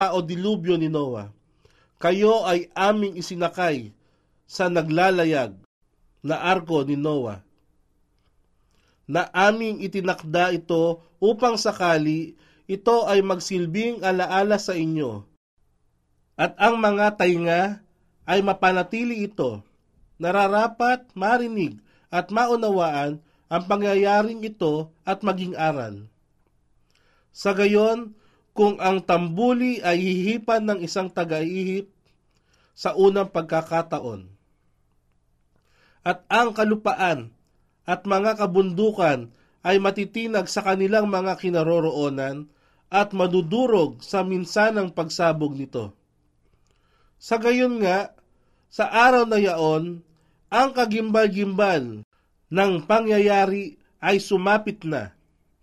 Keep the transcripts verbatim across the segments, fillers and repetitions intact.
o dilubyo ni Noah, kayo ay aming isinakay sa naglalayag na arko ni Noah, na aming itinakda ito upang sakali ito ay magsilbing alaala sa inyo, at ang mga tainga ay mapanatili ito, nararapat marinig at maunawaan ang pangyayaring ito at maging aral. Sa gayon, kung ang tambuli ay hihipan ng isang taga-ihip sa unang pagkakataon, at ang kalupaan at mga kabundukan ay matitinag sa kanilang mga kinaroroonan at madudurog sa minsanang pagsabog nito. Sa gayon nga, sa araw na yaon, ang kagimbal-gimbal ng pangyayari ay sumapit na,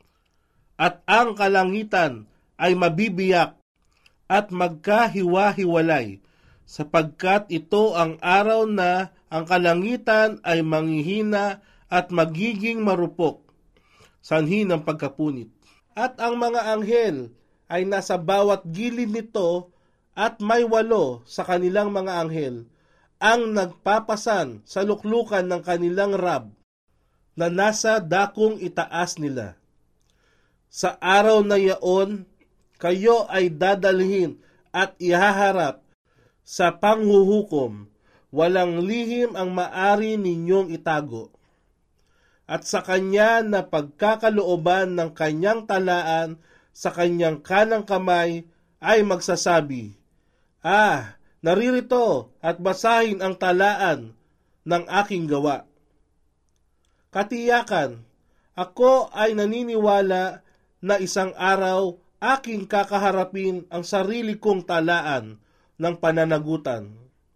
at ang kalangitan ay mabibiyak at magkahiwa-hiwalay, sapagkat ito ang araw na ang kalangitan ay manghihina at magiging marupok, sanhi ng pagkapunit. At ang mga anghel ay nasa bawat gilid nito, at may walo sa kanilang mga anghel ang nagpapasan sa luklukan ng kanilang rab na nasa dakong itaas nila. Sa araw na yaon, kayo ay dadalhin at ihaharap sa panghuhukom, walang lihim ang maari ninyong itago. At sa kanya na pagkakalooban ng kanyang talaan sa kanyang kanang kamay ay magsasabi, Ah, naririto at basahin ang talaan ng aking gawa. Katiyakan, ako ay naniniwala na isang araw aking kakaharapin ang sarili kong talaan ng pananagutan.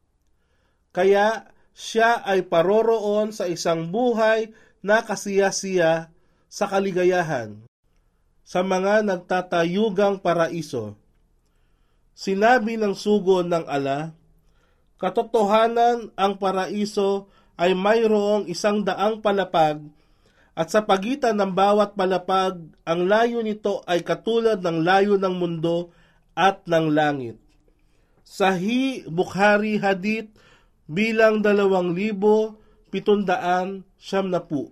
Kaya siya ay paroroon sa isang buhay na kasiyasiya sa kaligayahan, sa mga nagtatayugang paraiso. Sinabi ng sugo ng ala, katotohanan ang paraiso ay mayroong isang daang palapag, at sa pagitan ng bawat palapag, ang layo nito ay katulad ng layo ng mundo at ng langit. Sahih Bukhari Hadith bilang dalawang libo pitundaan siyam na pu.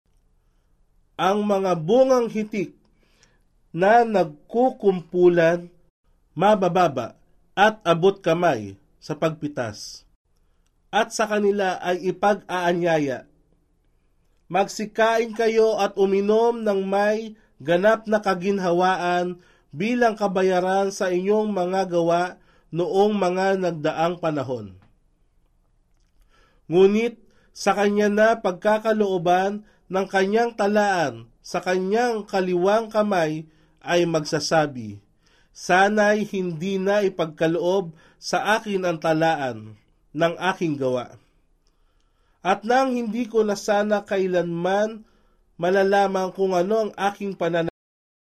Ang mga bungang hitik na nagkukumpulan, mabababa at abot kamay sa pagpitas, at sa kanila ay ipag-aanyaya. Magsikain kayo at uminom ng may ganap na kaginhawaan bilang kabayaran sa inyong mga gawa noong mga nagdaang panahon. Ngunit sa kanya na pagkakalooban ng kanyang talaan sa kanyang kaliwang kamay ay magsasabi, sana'y hindi na ipagkaloob sa akin ang talaan ng aking gawa. At nang hindi ko na sana kailanman malalaman kung ano ang aking pananaw.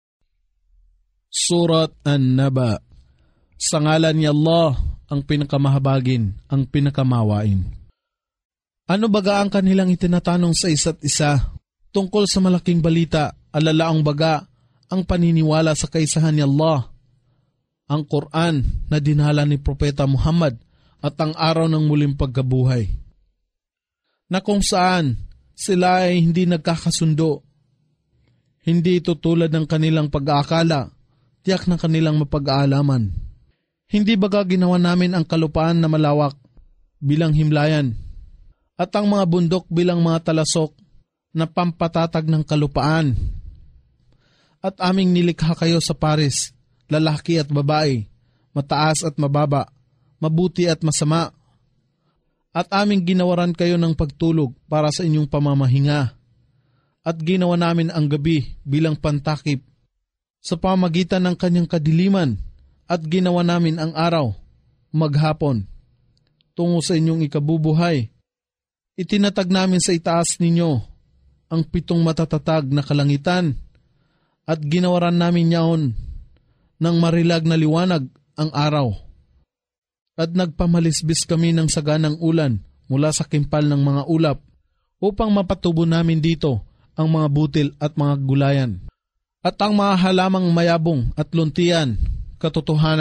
Surat An-Naba. Sa ngalan ni Allah, ang pinakamahabagin, ang pinakamawain. Ano baga ang kanilang itinatanong sa isa't isa tungkol sa malaking balita, alalaang baga ang paniniwala sa kaisahan ni Allah, ang Quran na dinala ni Propeta Muhammad at ang araw ng muling pagkabuhay, na kung saan sila ay hindi nagkakasundo. Hindi ito tulad ng kanilang pag-aakala, tiyak ng kanilang mapag-aalaman. Hindi baga ginawa namin ang kalupaan na malawak bilang himlayan, at ang mga bundok bilang mga talasok na pampatatag ng kalupaan. At aming nilikha kayo sa pares, lalaki at babae, mataas at mababa, mabuti at masama. At aming ginawaran kayo ng pagtulog para sa inyong pamamahinga. At ginawa namin ang gabi bilang pantakip sa pamagitan ng kanyang kadiliman, at ginawa namin ang araw, maghapon, tungo sa inyong ikabubuhay. Itinatag namin sa itaas ninyo ang pitong matatatag na kalangitan, at ginawaran namin yaon ng marilag na liwanag ang araw. At nagpamalisbis kami ng saganang ulan mula sa kimpal ng mga ulap upang mapatubo namin dito ang mga butil at mga gulayan. At ang mga halamang mayabong at luntian, katotohanan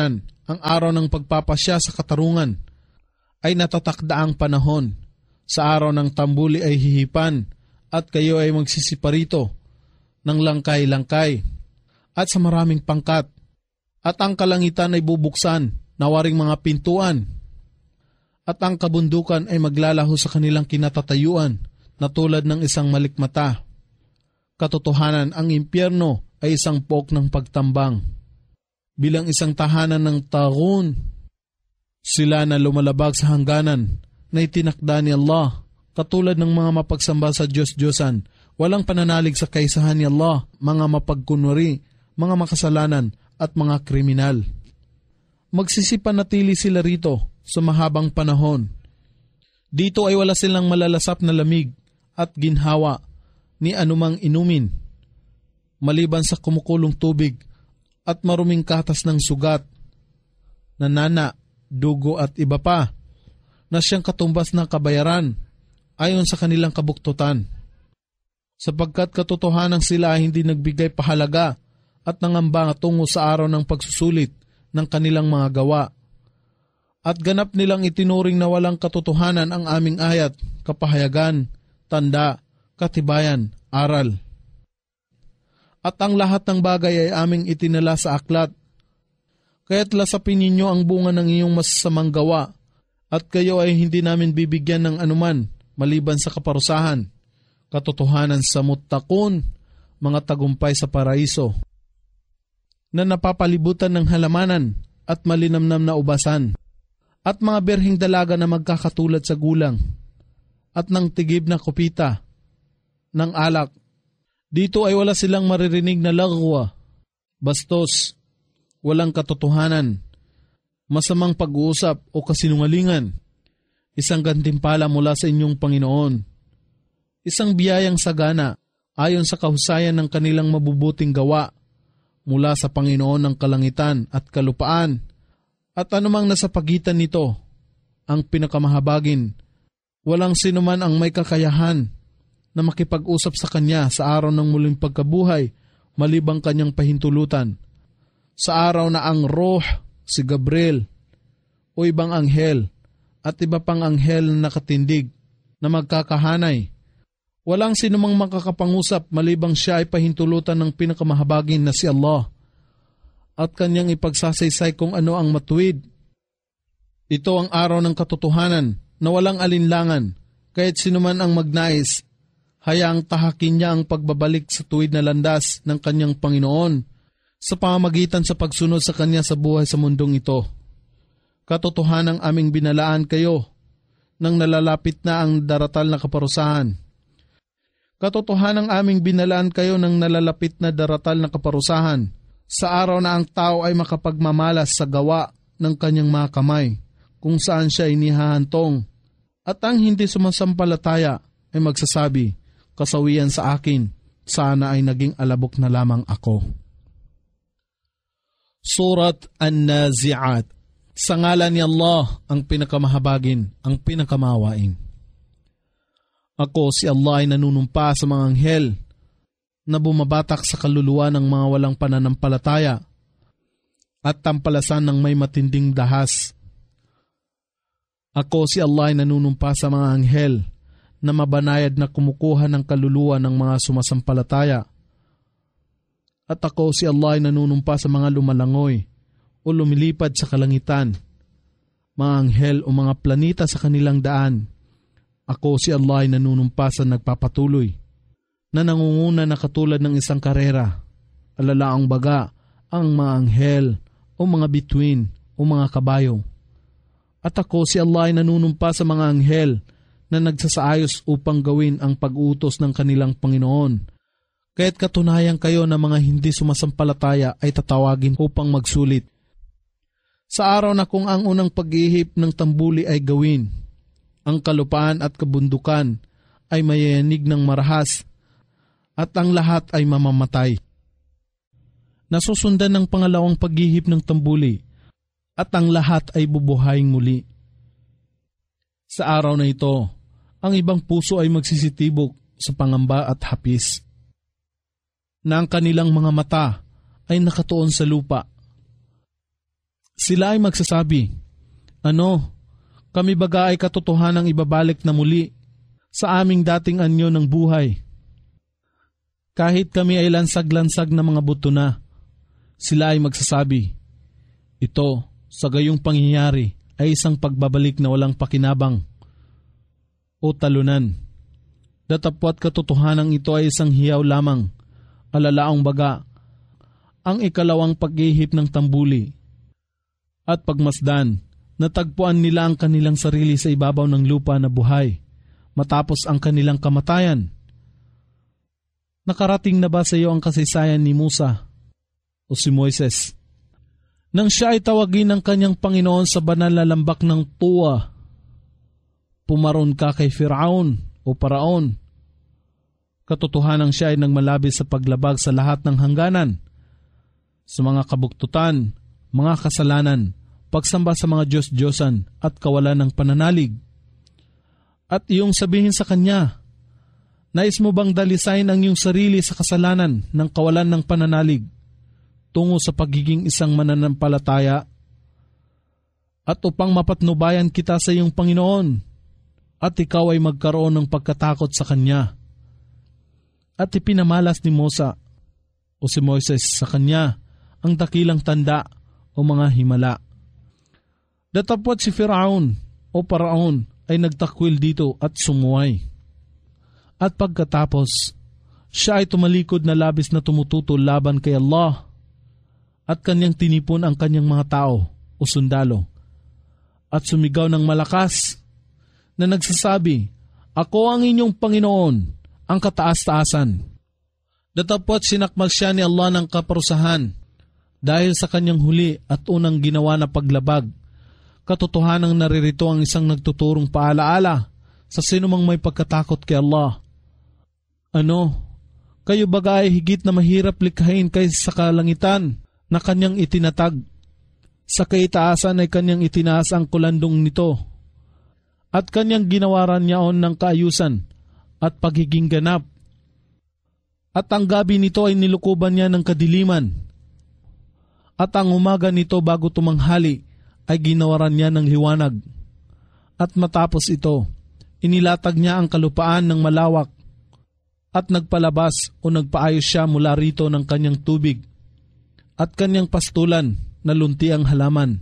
ang araw ng pagpapasya sa katarungan, ay natatakdaang panahon. Sa araw ng tambuli ay hihipan at kayo ay magsisiparito ng langkay-langkay at sa maraming pangkat. At ang kalangitan ay bubuksan na waring mga pintuan. At ang kabundukan ay maglalaho sa kanilang kinatatayuan na tulad ng isang malikmata. Katotohanan, ang impyerno ay isang pook ng pagtambang. Bilang isang tahanan ng tagun, sila na lumalabag sa hangganan na itinakda ni Allah, katulad ng mga mapagsamba sa Diyos-Diyosan, walang pananalig sa kaisahan ni Allah, mga mapagkunwari, mga makasalanan at mga kriminal. Magsisipanatili sila rito sa mahabang panahon. Dito ay wala silang malalasap na lamig at ginhawa ni anumang inumin, maliban sa kumukulong tubig at maruming katas ng sugat, nanana, dugo at iba pa, na siyang katumbas ng kabayaran ayon sa kanilang kabuktutan. Sapagkat katotohanan sila ay hindi nagbigay pahalaga at nangamba tungo sa araw ng pagsusulit ng kanilang mga gawa. At ganap nilang itinuring na walang katotohanan ang aming ayat, kapahayagan, tanda, katibayan, aral. At ang lahat ng bagay ay aming itinala sa aklat. Kaya't lasapin ninyo ang bunga ng iyong masasamang gawa, at kayo ay hindi namin bibigyan ng anuman maliban sa kaparusahan. Katotohanan sa muttaqun, mga tagumpay sa paraiso, na napapalibutan ng halamanan at malinamnam na ubasan, at mga berhing dalaga na magkakatulad sa gulang, at ng tigib na kupita, ng alak. Dito ay wala silang maririnig na lagwa, bastos, walang katotohanan, masamang pag-uusap o kasinungalingan, isang gantimpala mula sa inyong Panginoon, isang biyayang sagana ayon sa kahusayan ng kanilang mabubuting gawa mula sa Panginoon ng kalangitan at kalupaan, at anumang nasa pagitan nito, ang pinakamahabagin. Walang sinuman ang may kakayahan na makipag-usap sa Kanya sa araw ng muling pagkabuhay malibang Kanyang pahintulutan. Sa araw na ang Roh, si Gabriel, o ibang anghel, at iba pang anghel na nakatindig na magkakahanay, walang sinumang makakapangusap malibang siya ay pahintulutan ng pinakamahabagin na si Allah, at Kanyang ipagsasaysay kung ano ang matuwid. Ito ang araw ng katotohanan na walang alinlangan, kahit sinuman ang magnais, hayaang tahakin niya ang pagbabalik sa tuwid na landas ng Kanyang Panginoon sa pamamagitan sa pagsunod sa Kanya sa buhay sa mundong ito. Katotohanang aming binalaan kayo nang nalalapit na ang daratal na kaparusahan. Katotohanang aming binalaan kayo nang nalalapit na daratal na kaparusahan, sa araw na ang tao ay makapagmamalas sa gawa ng kanyang mga kamay, kung saan siya inihahantong, at ang hindi sumasampalataya ay magsasabi, kasawian sa akin, sana ay naging alabok na lamang ako. Surat An-Nazi'at. Sa ngalan ni Allah, ang pinakamahabagin, ang pinakamawain. Ako, si Allah, ay nanunumpa sa mga anghel na bumabatak sa kaluluwa ng mga walang pananampalataya at tampalasan ng may matinding dahas. Ako, si Allah, ay nanunumpa sa mga anghel na mabanayad na kumukuha ng kaluluwa ng mga sumasampalataya. At ako, si Allah, ay nanunumpa sa mga lumalangoy o lumilipad sa kalangitan, mga anghel o mga planeta sa kanilang daan. Ako, si Allah, ay nanunumpa sa nagpapatuloy, na nangunguna na katulad ng isang karera. Alalaang baga ang mga anghel o mga bituin o mga kabayo. At ako, si Allah, ay nanunumpa sa mga anghel na nagsasaayos upang gawin ang pag-utos ng kanilang Panginoon. Kaya't katunayan kayo na mga hindi sumasampalataya ay tatawagin upang magsulit. Sa araw na kung ang unang pag-ihip ng tambuli ay gawin, ang kalupaan at kabundukan ay mayayanig ng marahas at ang lahat ay mamamatay. Nasusundan ng pangalawang pag-ihip ng tambuli at ang lahat ay bubuhayin muli. Sa araw na ito, ang ibang puso ay magsisitibok sa pangamba at hapis, na ang kanilang mga mata ay nakatuon sa lupa. Sila ay magsasabi, ano, kami baga ay katotohanang ibabalik na muli sa aming dating anyo ng buhay. Kahit kami ay lansag-lansag na mga buto na, sila ay magsasabi, ito sa gayong pangyayari ay isang pagbabalik na walang pakinabang o talunan. Datapwat katotohanang ito ay isang hiyaw lamang, alalaong baga, ang ikalawang pag-ihip ng tambuli. At pagmasdan, natagpuan nila ang kanilang sarili sa ibabaw ng lupa na buhay, matapos ang kanilang kamatayan. Nakarating na ba sa iyo ang kasaysayan ni Musa o si Moises? Nang siya ay tawagin ng kanyang Panginoon sa banal na lambak ng Tuwa, pumaron ka kay Firaun o Paraon. Katotohanang siya ay nagmalabis sa paglabag sa lahat ng hangganan, sa mga kabuktutan, mga kasalanan, pagsamba sa mga Diyos-Diyosan at kawalan ng pananalig. At iyong sabihin sa kanya, nais mo bang dalisain ang iyong sarili sa kasalanan ng kawalan ng pananalig tungo sa pagiging isang mananampalataya? At upang mapatnubayan kita sa iyong Panginoon, at ikaw ay magkaroon ng pagkatakot sa Kanya. At ipinamalas ni Musa o si Moises sa kanya ang dakilang tanda o mga himala. Datapwat si Firaun o Paraon ay nagtakwil dito at sumuway. At pagkatapos, siya ay tumalikod na labis na tumututol laban kay Allah at kanyang tinipon ang kanyang mga tao o sundalo at sumigaw ng malakas na nagsasabi, ako ang inyong Panginoon, ang kataas-taasan. Datapwat sinakmal siya ni Allah ng kaparusahan dahil sa kanyang huli at unang ginawa na paglabag. Katotohanang naririto ang isang nagtuturong paalaala sa sinumang may pagkatakot kay Allah. Ano, kayo baga ay higit na mahirap likhain kaysa sa kalangitan na kanyang itinatag. Sa kaitaasan ay kanyang itinaas ang kulandong nito at kanyang ginawaran niyaon ng kaayusan at pagiging ganap. At ang gabi nito ay nilukuban niya ng kadiliman. At ang umaga nito bago tumanghali ay ginawaran niya ng liwanag. At matapos ito, inilatag niya ang kalupaan ng malawak at nagpalabas o nagpaayos siya mula rito ng kanyang tubig at kanyang pastulan na lunti ang halaman.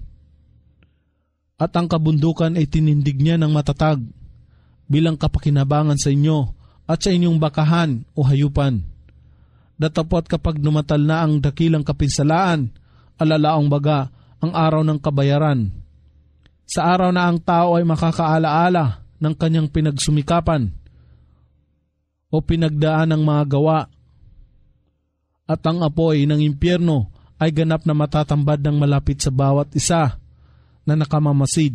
At ang kabundukan ay tinindig niya ng matatag bilang kapakinabangan sa inyo at sa inyong bakahan o hayupan. Datapwat kapag numatal na ang dakilang kapinsalaan, alalaong baga ang araw ng kabayaran. Sa araw na ang tao ay makakaalaala ng kanyang pinagsumikapan o pinagdaan ng mga gawa. At ang apoy ng impyerno ay ganap na matatambad ng malapit sa bawat isa na nakamamasid.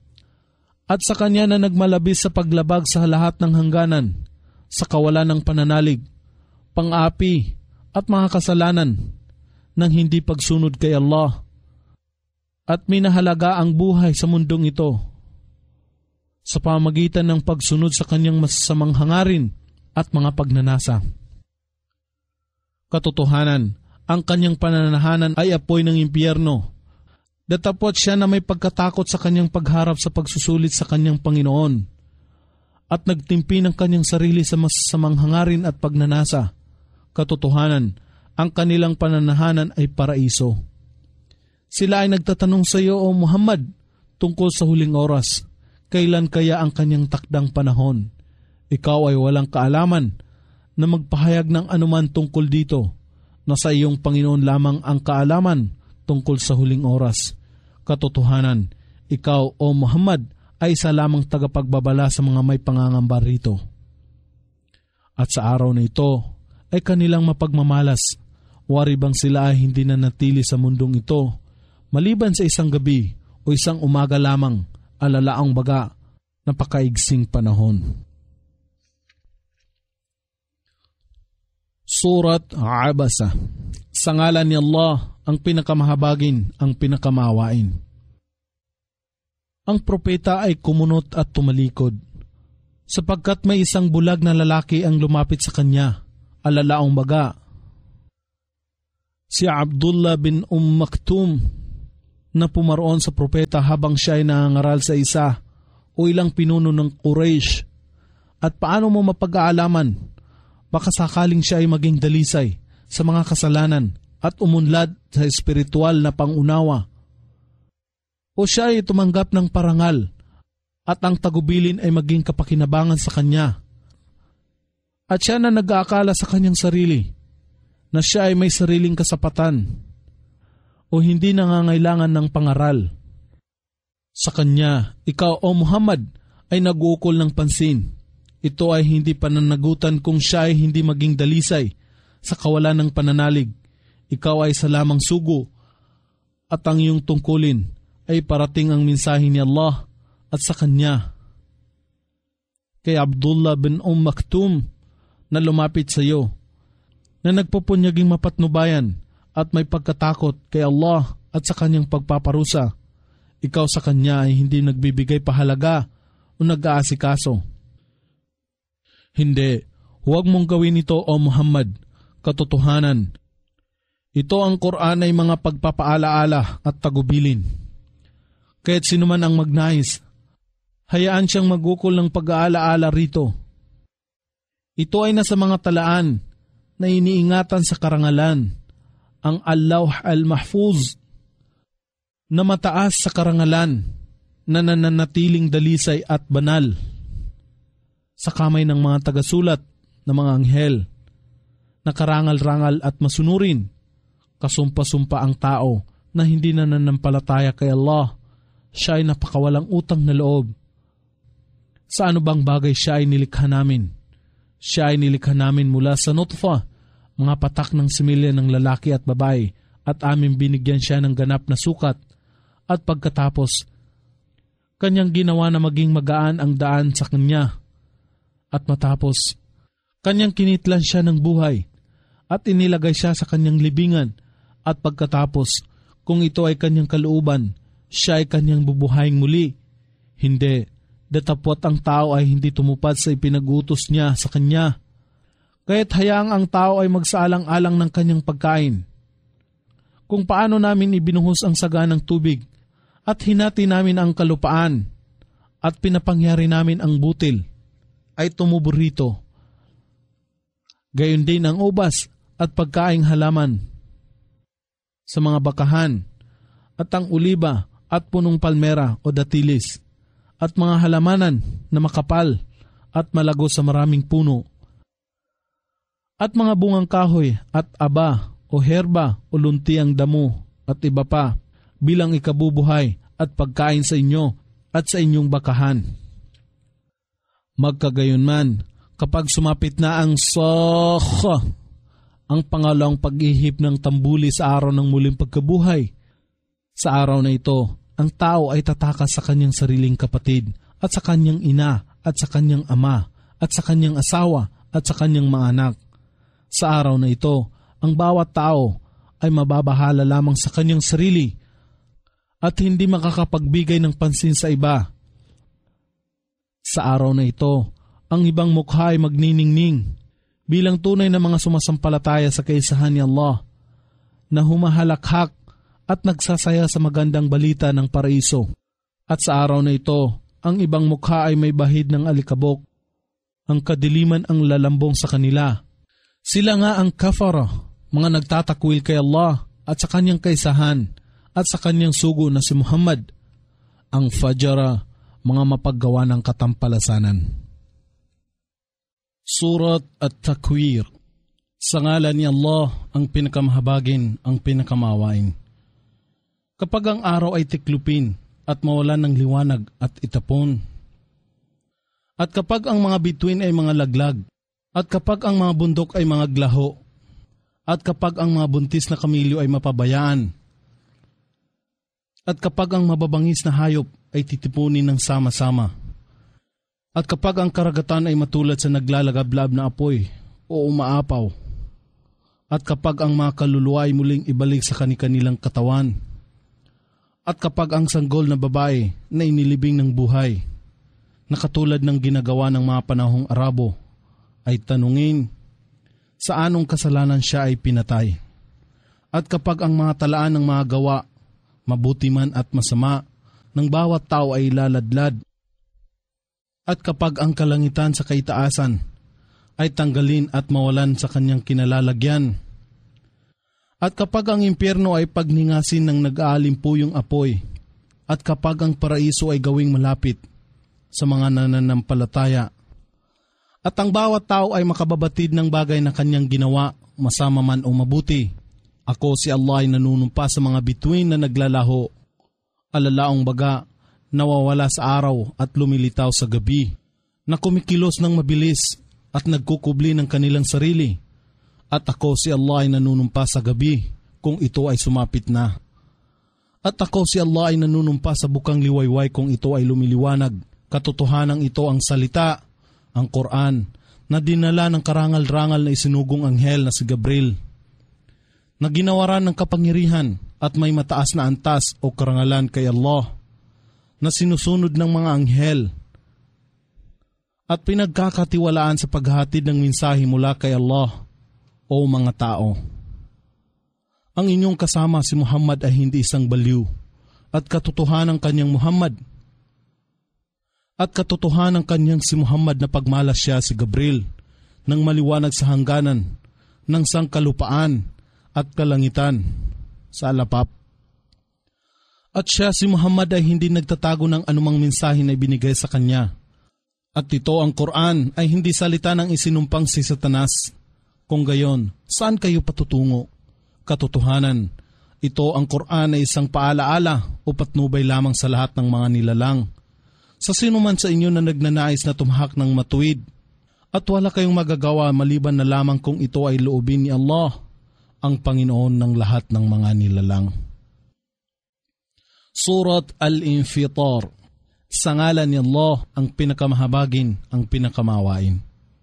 At sa kanya na nagmalabis sa paglabag sa lahat ng hangganan, sa kawalan ng pananalig, pang-api at mga kasalanan ng hindi pagsunod kay Allah. At minahalaga ang buhay sa mundong ito sa pamagitan ng pagsunod sa kanyang masasamang hangarin at mga pagnanasa. Katotohanan, ang kanyang pananahanan ay apoy ng impyerno. Datapwat siya na may pagkatakot sa kanyang pagharap sa pagsusulit sa kanyang Panginoon at nagtimpi ng kanyang sarili sa masasamang hangarin at pagnanasa. Katotohanan, ang kanilang pananahanan ay paraiso. Sila ay nagtatanong sa iyo, O Muhammad, tungkol sa huling oras. Kailan kaya ang kanyang takdang panahon? Ikaw ay walang kaalaman na magpahayag ng anuman tungkol dito, na sa iyong Panginoon lamang ang kaalaman tungkol sa huling oras. Katotohanan, ikaw, O Muhammad, ay isa lamang tagapagbabala sa mga may pangangamba rito. At sa araw na ito ay kanilang mapagmamalas. Wari bang sila ay hindi na natili sa mundong ito, maliban sa isang gabi o isang umaga lamang, alalaang baga, napakaigsing panahon. Surat Abasa. Sa ngalan ni Allah, ang pinakamahabagin, ang pinakamahawain. Ang propeta ay kumunot at tumalikod, sapagkat may isang bulag na lalaki ang lumapit sa kanya, alalaong baga. Si Abdullah bin Umm Maktum na pumaroon sa propeta habang siya ay nangangaral sa isa o ilang pinuno ng Quraysh? At paano mo mapag-aalaman? Baka sakaling siya ay maging dalisay sa mga kasalanan at umunlad sa espiritual na pangunawa. O siya ay tumanggap ng parangal at ang tagubilin ay maging kapakinabangan sa kanya. At siya na nag-aakala sa kanyang sarili na siya ay may sariling kasapatan o hindi nangangailangan ng pangaral. Sa kanya, ikaw o Muhammad ay nag-uukol ng pansin. Ito ay hindi pananagutan kung siya ay hindi maging dalisay sa kawalan ng pananalig. Ikaw ay sa lamang sugo at ang iyong tungkulin ay parating ang mensahe ni Allah at sa kanya. Kay Abdullah bin Umm Maktum na lumapit sa iyo, na nagpupunyaging mapatnubayan at may pagkatakot kay Allah at sa kanyang pagpaparusa, ikaw sa kanya ay hindi nagbibigay pahalaga o nag-aasikaso. Hindi, huwag mong gawin ito o Muhammad, katotohanan. Ito ang Quran ay mga pagpapaalaala at tagubilin. Kaya't sinuman ang magnais, hayaan siyang magukol ng pag-aalaala rito. Ito ay nasa mga talaan na iniingatan sa karangalan, ang Al-Lawh Al-Mahfuz, na mataas sa karangalan na nananatiling dalisay at banal sa kamay ng mga tagasulat na mga anghel, na karangal-rangal at masunurin, kasumpa-sumpa ang tao na hindi nananampalataya kay Allah. Siya ay napakawalang utang na loob. Sa ano bang bagay siya ay nilikha namin? Siya ay nilikha namin mula sa nutfa, mga patak ng similya ng lalaki at babae, at aming binigyan siya ng ganap na sukat, at pagkatapos, kanyang ginawa na maging magaan ang daan sa kanya. At matapos, kanyang kinitlan siya ng buhay, at inilagay siya sa kanyang libingan, at pagkatapos, kung ito ay kanyang kalooban, siya ay kanyang bubuhayin muli. Hindi, datapwat ang tao ay hindi tumupad sa ipinag-utos niya sa kanya. Kaya't hayaang ang tao ay magsaalang-alang ng kanyang pagkain. Kung paano namin ibinuhos ang saga ng tubig, at hinati namin ang kalupaan, at pinapangyari namin ang butil, ay tumubo rito. Gayon din ang ubas at pagkaing halaman sa mga bakahan, at ang uliba at punong palmera o datilis, at mga halamanan na makapal at malago sa maraming puno, at mga bungang kahoy at aba o herba o luntiang damo at iba pa bilang ikabubuhay at pagkain sa inyo at sa inyong bakahan. Magkagayon man, kapag sumapit na ang sakha, ang pangalawang pag-ihip ng tambuli sa araw ng muling pagkabuhay, sa araw na ito, ang tao ay tatakas sa kanyang sariling kapatid at sa kanyang ina at sa kanyang ama at sa kanyang asawa at sa kanyang mga anak. Sa araw na ito, ang bawat tao ay mababahala lamang sa kanyang sarili at hindi makakapagbigay ng pansin sa iba. Sa araw na ito, ang ibang mukha ay magniningning bilang tunay na mga sumasampalataya sa kaisahan ni Allah, na humahalakhak at nagsasaya sa magandang balita ng paraiso. At sa araw na ito, ang ibang mukha ay may bahid ng alikabok. Ang kadiliman ang lalambong sa kanila. Sila nga ang kafara, mga nagtatakwil kay Allah at sa kanyang kaisahan at sa kanyang sugo na si Muhammad. Ang fajara, mga mapaggawa ng katampalasanan. Surat At-Takwir. Sa ngalan ni Allah, ang pinakamahabagin, ang pinakamawain. Kapag ang araw ay tiklupin at mawalan ng liwanag at itapon, at kapag ang mga bituin ay mga laglag, at kapag ang mga bundok ay mga glaho, at kapag ang mga buntis na kamilyo ay mapabayaan, at kapag ang mababangis na hayop ay titipunin ng sama-sama, at kapag ang karagatan ay matulad sa naglalagablab na apoy o umaapaw, at kapag ang mga kaluluwa ay muling ibalik sa kani-kanilang katawan, at kapag ang sanggol na babae na inilibing ng buhay, na katulad ng ginagawa ng mga panahong Arabo, ay tanungin, sa anong kasalanan siya ay pinatay? At kapag ang mga talaan ng mga gawa mabuti man at masama, ng bawat tao ay laladlad. At kapag ang kalangitan sa kaitaasan ay tanggalin at mawalan sa kanyang kinalalagyan, at kapag ang impyerno ay pagningasin ng nag-aalimpuyong apoy, at kapag ang paraiso ay gawing malapit sa mga nananampalataya, at ang bawat tao ay makababatid ng bagay na kanyang ginawa, masama man o mabuti, ako si Allah ay nanunumpa sa mga bituin na naglalaho, alalaong baga, nawawala sa araw at lumilitaw sa gabi, na kumikilos ng mabilis at nagkukubli ng kanilang sarili. At ako si Allah ay nanunumpa sa gabi kung ito ay sumapit na. At ako si Allah ay nanunumpa sa bukang liwayway kung ito ay lumiliwanag. Katotohanan ito ang salita, ang Quran, na dinala ng karangal-rangal na isinugong anghel na si Gabriel, na ginawaran ng kapangyarihan at may mataas na antas o karangalan kay Allah, na sinusunod ng mga anghel at pinagkakatiwalaan sa paghatid ng mensahe mula kay Allah. O mga tao, ang inyong kasama si Muhammad ay hindi isang baliw, at katotohanan kanyang Muhammad, at katotohanan kanyang si Muhammad na pagmalas siya si Gabriel ng maliwanag sa hangganan ng sangkalupaan at kalangitan sa alapap. At siya si Muhammad ay hindi nagtatago ng anumang mensahe na ibinigay sa kanya. At ito ang Quran ay hindi salita ng isinumpang si Satanas. Kung gayon, saan kayo patutungo? Katotohanan, ito ang Quran ay isang paalaala o patnubay lamang sa lahat ng mga nilalang. Sa sino man sa inyo na nagnanais na tumahak ng matuwid, at wala kayong magagawa maliban na lamang kung ito ay loobin ni Allah, ang Panginoon ng lahat ng mga nilalang. Surat Al-Infitar. Sa ngalan ni Allah, ang pinakamahabagin, ang pinakamawain.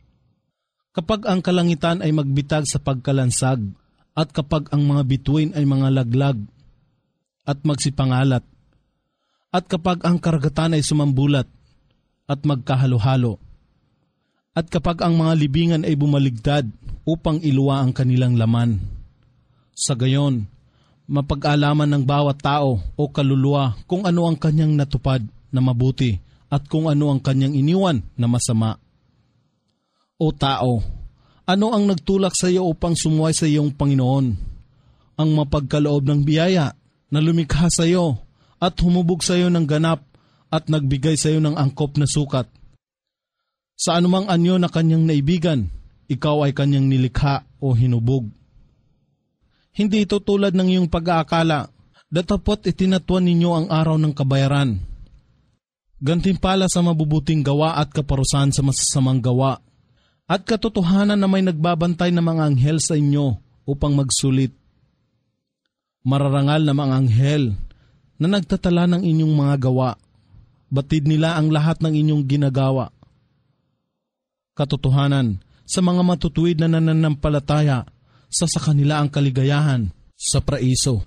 Kapag ang kalangitan ay magbitag sa pagkalansag, at kapag ang mga bituin ay mga laglag at magsipangalat, at kapag ang karagatan ay sumambulat at magkahalo-halo, at kapag ang mga libingan ay bumaligtad upang iluwa ang kanilang laman, sa gayon, mapag-alaman ng bawat tao o kaluluwa kung ano ang kanyang natupad na mabuti at kung ano ang kanyang iniwan na masama. O tao, ano ang nagtulak sa iyo upang sumuway sa iyong Panginoon? Ang mapagkaloob ng biyaya na lumikha sa iyo at humubog sa iyo ng ganap at nagbigay sa iyo ng angkop na sukat. Sa anumang anyo na kanyang naibigan, ikaw ay kanyang nilikha o hinubog. Hindi ito tulad ng iyong pag-aakala, datapot itinatuan ninyo ang araw ng kabayaran. Gantimpala sa mabubuting gawa at kaparusahan sa masasamang gawa. At katotohanan na may nagbabantay na mga anghel sa inyo upang magsulit. Mararangal na mga anghel na nagtatala ng inyong mga gawa. Batid nila ang lahat ng inyong ginagawa. Katotohanan, sa mga matutuwid na nananampalataya, sa sa kanila ang kaligayahan sa paraiso.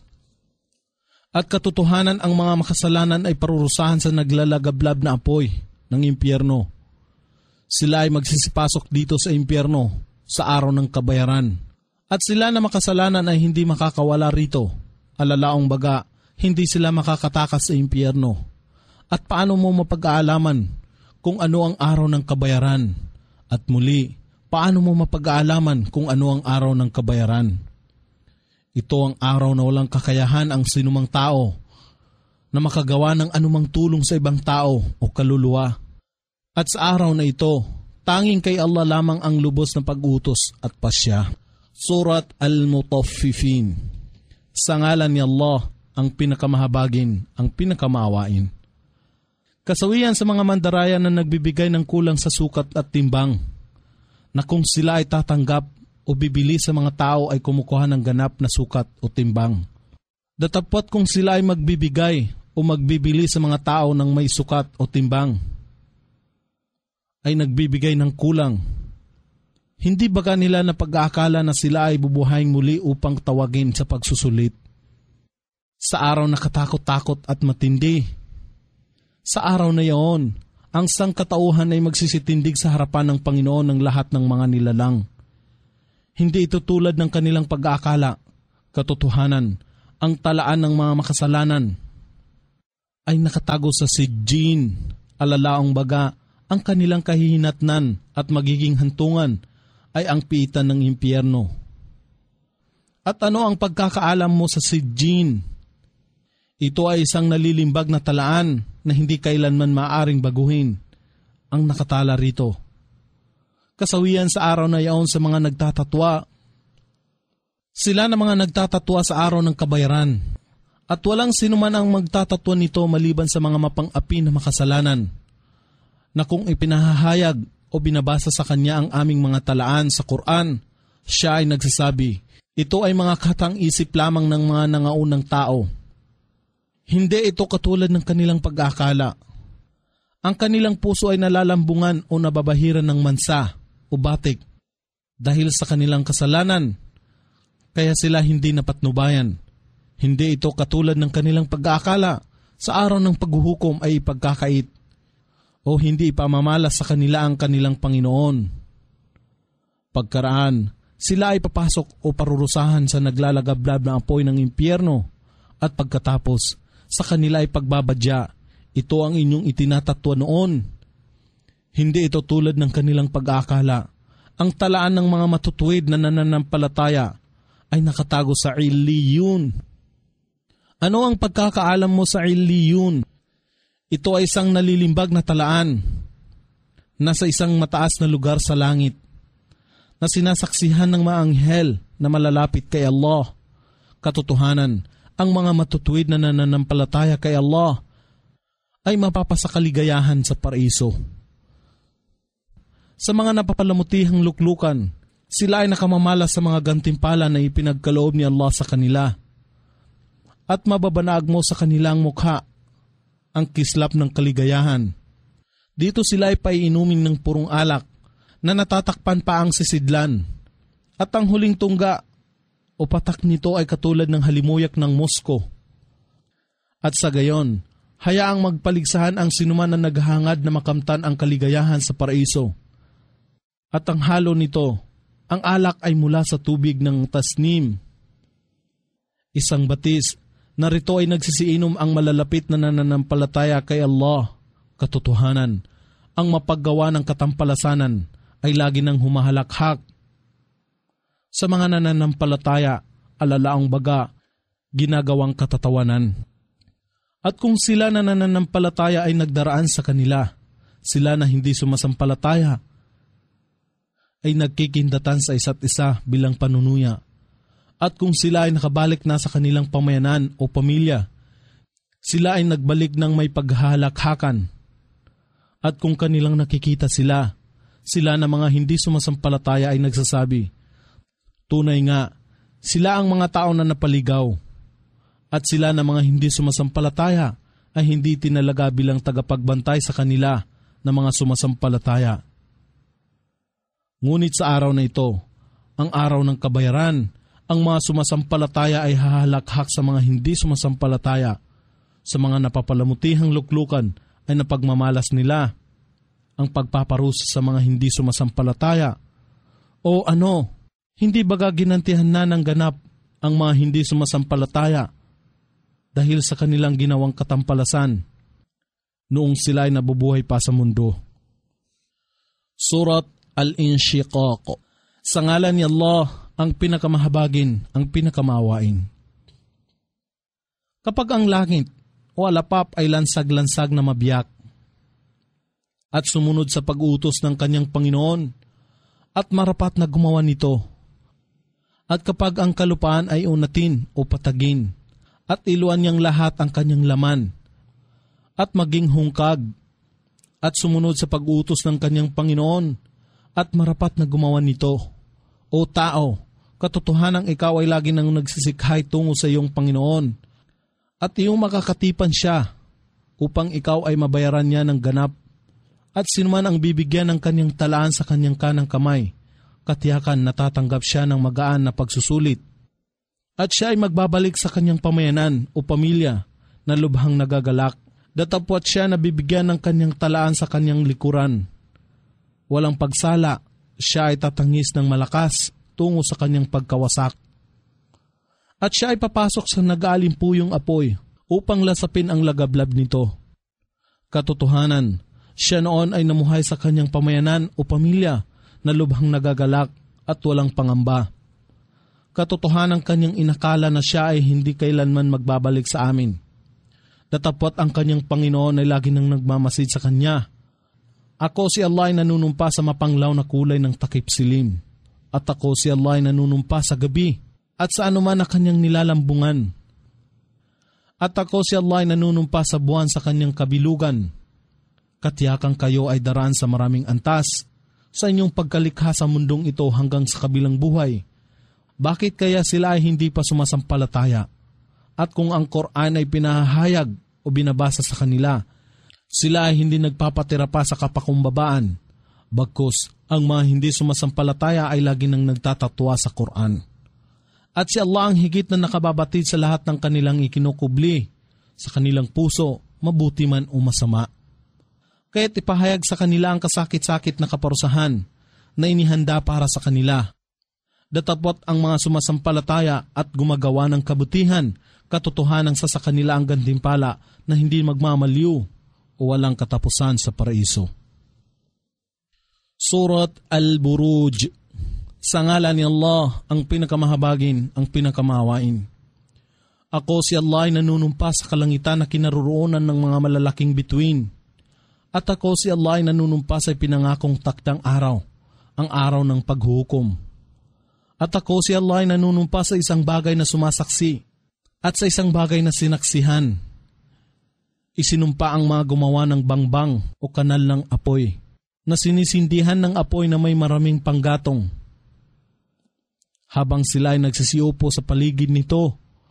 At katotohanan, ang mga makasalanan ay parurusahan sa naglalagablab na apoy ng impyerno. Sila ay magsisipasok dito sa impyerno sa araw ng kabayaran. At sila na makasalanan ay hindi makakawala rito. Alalaong baga, hindi sila makakatakas sa impyerno. At paano mo mapag-aalaman kung ano ang araw ng kabayaran? At muli, paano mo mapag-aalaman kung ano ang araw ng kabayaran? Ito ang araw na walang kakayahan ang sinumang tao na makagawa ng anumang tulong sa ibang tao o kaluluwa. At sa araw na ito, tanging kay Allah lamang ang lubos na pag-utos at pasya. Surat Al-Mutaffifin. Sa ngalan ni Allah, ang pinakamahabagin, ang pinakamaawain. Kasawian sa mga mandaraya na nagbibigay ng kulang sa sukat at timbang, na kung sila ay tatanggap o bibili sa mga tao ay kumukuha ng ganap na sukat o timbang. Datapot kung sila ay magbibigay o magbibili sa mga tao ng may sukat o timbang, ay nagbibigay ng kulang. Hindi ba kanila na pag-aakala na sila ay bubuhayin muli upang tawagin sa pagsusulit? Sa araw na katakot-takot at matindi. Sa araw na iyon, ang sangkatauhan ay magsisitindig sa harapan ng Panginoon ng lahat ng mga nilalang. Hindi ito tulad ng kanilang pag-aakala. Katotohanan, Ang talaan ng mga makasalanan ay nakatago sa Sijin, alalaong baga. Ang kanilang kahihinatnan at magiging hantungan ay ang piitan ng impyerno. At ano ang pagkakaalam mo sa Sijin? Ito ay isang nalilimbag na talaan na hindi kailanman maaring baguhin. Ang nakatala rito, kasawian sa araw na yaon sa mga nagtatatwa. Sila na mga nagtatatwa sa araw ng kabayaran. At walang sinuman ang magtatatwa nito maliban sa mga mapang-api na makasalanan, na kung ipinahahayag o binabasa sa kanya ang aming mga talaan sa Quran, siya ay nagsasabi, ito ay mga katang-isip lamang ng mga nangaunang tao. Hindi ito katulad ng kanilang pag-aakala. Ang kanilang puso ay nalalambungan o nababahiran ng mansa o batik dahil sa kanilang kasalanan, kaya sila hindi napatnubayan. Hindi ito katulad ng kanilang pag-aakala, sa araw ng paghuhukom ay ipagkakait o hindi ipamamalas sa kanila ang kanilang Panginoon. Pagkaraan, sila ay papasok o parurusahan sa naglalagablab na apoy ng impyerno at pagkatapos, sa kanila ay pagbabadya. Ito ang inyong itinatatwa noon. Hindi ito tulad ng kanilang pag-aakala. Ang talaan ng mga matutuwid na nananampalataya ay nakatago sa Illiyun. Ano ang pagkakaalam mo sa Illiyun? Ito ay isang nalilimbag na talaan, nasa isang mataas na lugar sa langit, na sinasaksihan ng mga anghel na malalapit kay Allah. Katotohanan, ang mga matutuwid na nananampalataya kay Allah ay mapapasakaligayahan sa paraiso. Sa mga napapalamutihang luklukan, sila ay nakamamalas sa mga gantimpala na ipinagkaloob ni Allah sa kanila, at mababanag mo sa kanilang mukha ang kislap ng kaligayahan. Dito sila ay paiinumin ng purong alak na natatakpan pa ang sisidlan, at ang huling tungga o patak nito ay katulad ng halimuyak ng musko. At sa gayon, hayaang magpaligsahan ang sinuman na naghahangad na makamtan ang kaligayahan sa paraiso. At ang halo nito, ang alak ay mula sa tubig ng tasnim. Isang batis, narito ay nagsisiinom ang malalapit na nananampalataya kay Allah. Katotohanan, ang mapaggawa ng katampalasanan ay lagi nang humahalakhak. Sa mga nananampalataya, alalaang baga, ginagawang katatawanan. At kung sila na nananampalataya ay nagdaraan sa kanila, sila na hindi sumasampalataya ay nagkikindatan sa isa't isa bilang panunuya. At kung sila ay nakabalik na sa kanilang pamayanan o pamilya, sila ay nagbalik ng may paghahalakhakan. At kung kanilang nakikita sila, sila na mga hindi sumasampalataya ay nagsasabi, tunay nga, sila ang mga tao na napaligaw. At sila na mga hindi sumasampalataya ay hindi tinalaga bilang tagapagbantay sa kanila na mga sumasampalataya. Ngunit sa araw na ito, ang araw ng kabayaran, ang mga sumasampalataya ay hahalakhak sa mga hindi sumasampalataya. Sa mga napapalamutihang luklukan ay napagmamalas nila ang pagpaparusa sa mga hindi sumasampalataya. O ano, hindi baga ginantihan na ng ganap ang mga hindi sumasampalataya dahil sa kanilang ginawang katampalasan noong sila ay nabubuhay pa sa mundo? Surat Al-Inshiqaq. Sa ngalan ni Allah, ang pinakamahabagin, ang pinakamawain. Kapag ang langit o alapap ay lansag-lansag na mabiyak at sumunod sa pag-utos ng kanyang Panginoon at marapat na gumawa nito, at kapag ang kalupaan ay unatin o patagin at iluan niyang lahat ang kanyang laman at maging hungkag at sumunod sa pag-utos ng kanyang Panginoon at marapat na gumawa nito, o tao, katotohanang ikaw ay lagi nang nagsisikhay tungo sa iyong Panginoon at iyong makakatipan siya upang ikaw ay mabayaran niya ng ganap, at sinuman ang bibigyan ng kanyang talaan sa kanyang kanang kamay, katiyakan natatanggap siya ng magaan na pagsusulit, at siya ay magbabalik sa kanyang pamayanan o pamilya na lubhang nagagalak, datapwat siya na bibigyan ng kanyang talaan sa kanyang likuran. Walang pagsala, siya ay tatangis ng malakas tungo sa kanyang pagkawasak. At siya ay papasok sa nag-aalimpuyong apoy upang lasapin ang lagablab nito. Katotohanan, siya noon ay namuhay sa kanyang pamayanan o pamilya na lubhang nagagalak at walang pangamba. Katotohanan kanyang inakala na siya ay hindi kailanman magbabalik sa amin. Datapwat ang kanyang Panginoon ay lagi nang nagmamasid sa kanya. Ako si Allah ay nanunumpa sa mapanglaw na kulay ng takip silim. At ako si Allah ay nanunumpa sa gabi at sa anuman na kanyang nilalambungan. At ako si Allah ay nanunumpa sa buwan sa kanyang kabilugan. Katiyakang kayo ay daraan sa maraming antas sa inyong pagkalikha sa mundong ito hanggang sa kabilang buhay. Bakit kaya sila ay hindi pa sumasampalataya? At kung ang Quran ay pinahayag o binabasa sa kanila, sila ay hindi nagpapatira pa sa kapakumbabaan. Bagkus, ang mga hindi sumasampalataya ay lagi nang nagtatatwa sa Quran. At si Allah ang higit na nakababatid sa lahat ng kanilang ikinukubli, sa kanilang puso, mabuti man o masama. Kaya't ipahayag sa kanila ang kasakit-sakit na kaparusahan na inihanda para sa kanila. Datapwat ang mga sumasampalataya at gumagawa ng kabutihan, katotohanan sa sa kanila ang gantimpala na hindi magmamaliw o walang katapusan sa paraiso. Surat Al-Buruj. Sa ngalan ni Allah, ang pinakamahabagin, ang pinakamahawain. Ako si Allah ay nanunumpa sa kalangitan na kinaroroonan ng mga malalaking bituin. At ako si Allah ay nanunumpa sa pinangakong takdang araw, ang araw ng paghuhukom. At ako si Allah ay nanunumpa sa isang bagay na sumasaksi at sa isang bagay na sinaksihan. Isinumpa ang mga gumawa ng bangbang o kanal ng apoy na sinisindihan ng apoy na may maraming panggatong. Habang sila ay nagsisiupo sa paligid nito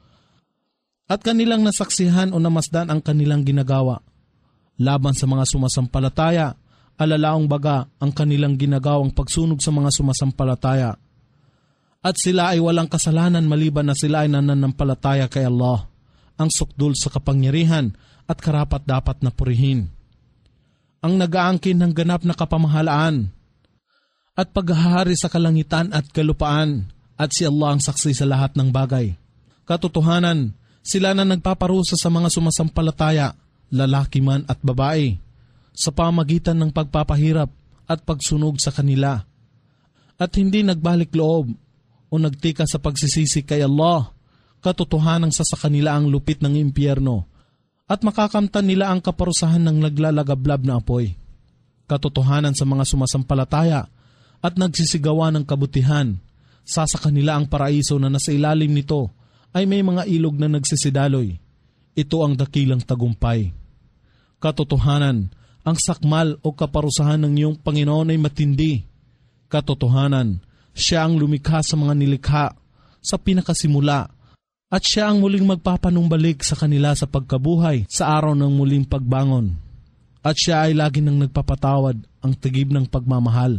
at kanilang nasaksihan o namasdan ang kanilang ginagawa. Laban sa mga sumasampalataya, alalaong baga ang kanilang ginagawang pagsunog sa mga sumasampalataya. At sila ay walang kasalanan maliban na sila ay nananampalataya kay Allah, ang sukdul sa kapangyarihan at karapat dapat na purihin. Ang nag-aangkin ng ganap na kapamahalaan at paghahari sa kalangitan at kalupaan, at si Allah ang saksi sa lahat ng bagay. Katotohanan, sila na nagpaparusa sa mga sumasampalataya, lalaki man at babae, sa pamagitan ng pagpapahirap at pagsunog sa kanila, at hindi nagbalik loob o nagtika sa pagsisisi kay Allah. Katotohanan sa sa kanila ang lupit ng impyerno, at makakamtan nila ang kaparusahan ng naglalagablab na apoy. Katotohanan sa mga sumasampalataya at nagsisigawa ng kabutihan, sa sa kanila ang paraiso na nasa ilalim nito ay may mga ilog na nagsisidaloy. Ito ang dakilang tagumpay. Katotohanan, ang sakmal o kaparusahan ng iyong Panginoon ay matindi. Katotohanan, siya ang lumikha sa mga nilikha sa pinakasimula, at siya ang muling magpapanumbalik sa kanila sa pagkabuhay sa araw ng muling pagbangon. At siya ay lagi nang nagpapatawad, ang tigib ng pagmamahal.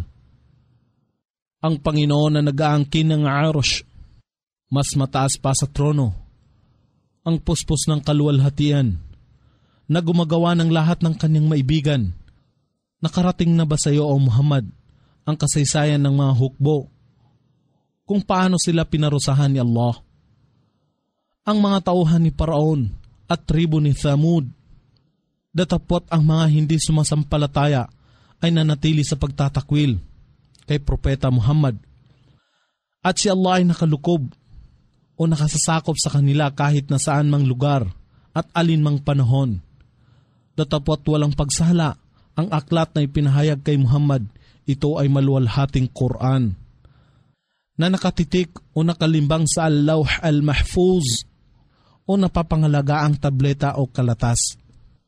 Ang Panginoon na nag-aangkin ng arush, mas mataas pa sa trono, ang puspos ng kaluwalhatian, na gumagawa ng lahat ng kanyang maibigan. Nakarating na ba sa iyo, O Muhammad, ang kasaysayan ng mga hukbo, kung paano sila pinarusahan ni Allah? Ang mga tauhan ni Paraon at tribo ni Thamud, datapwat ang mga hindi sumasampalataya ay nanatili sa pagtatakwil kay Propeta Muhammad. At si Allah ay nakalukob o nakasasakop sa kanila kahit na saan mang lugar at alin mang panahon. Datapwat walang pagsala ang aklat na ipinahayag kay Muhammad. Ito ay maluwalhating Quran na nakatitik o nakalimbang sa Al-Lawh Al-Mahfuz o napapangalaga ang tableta o kalatas.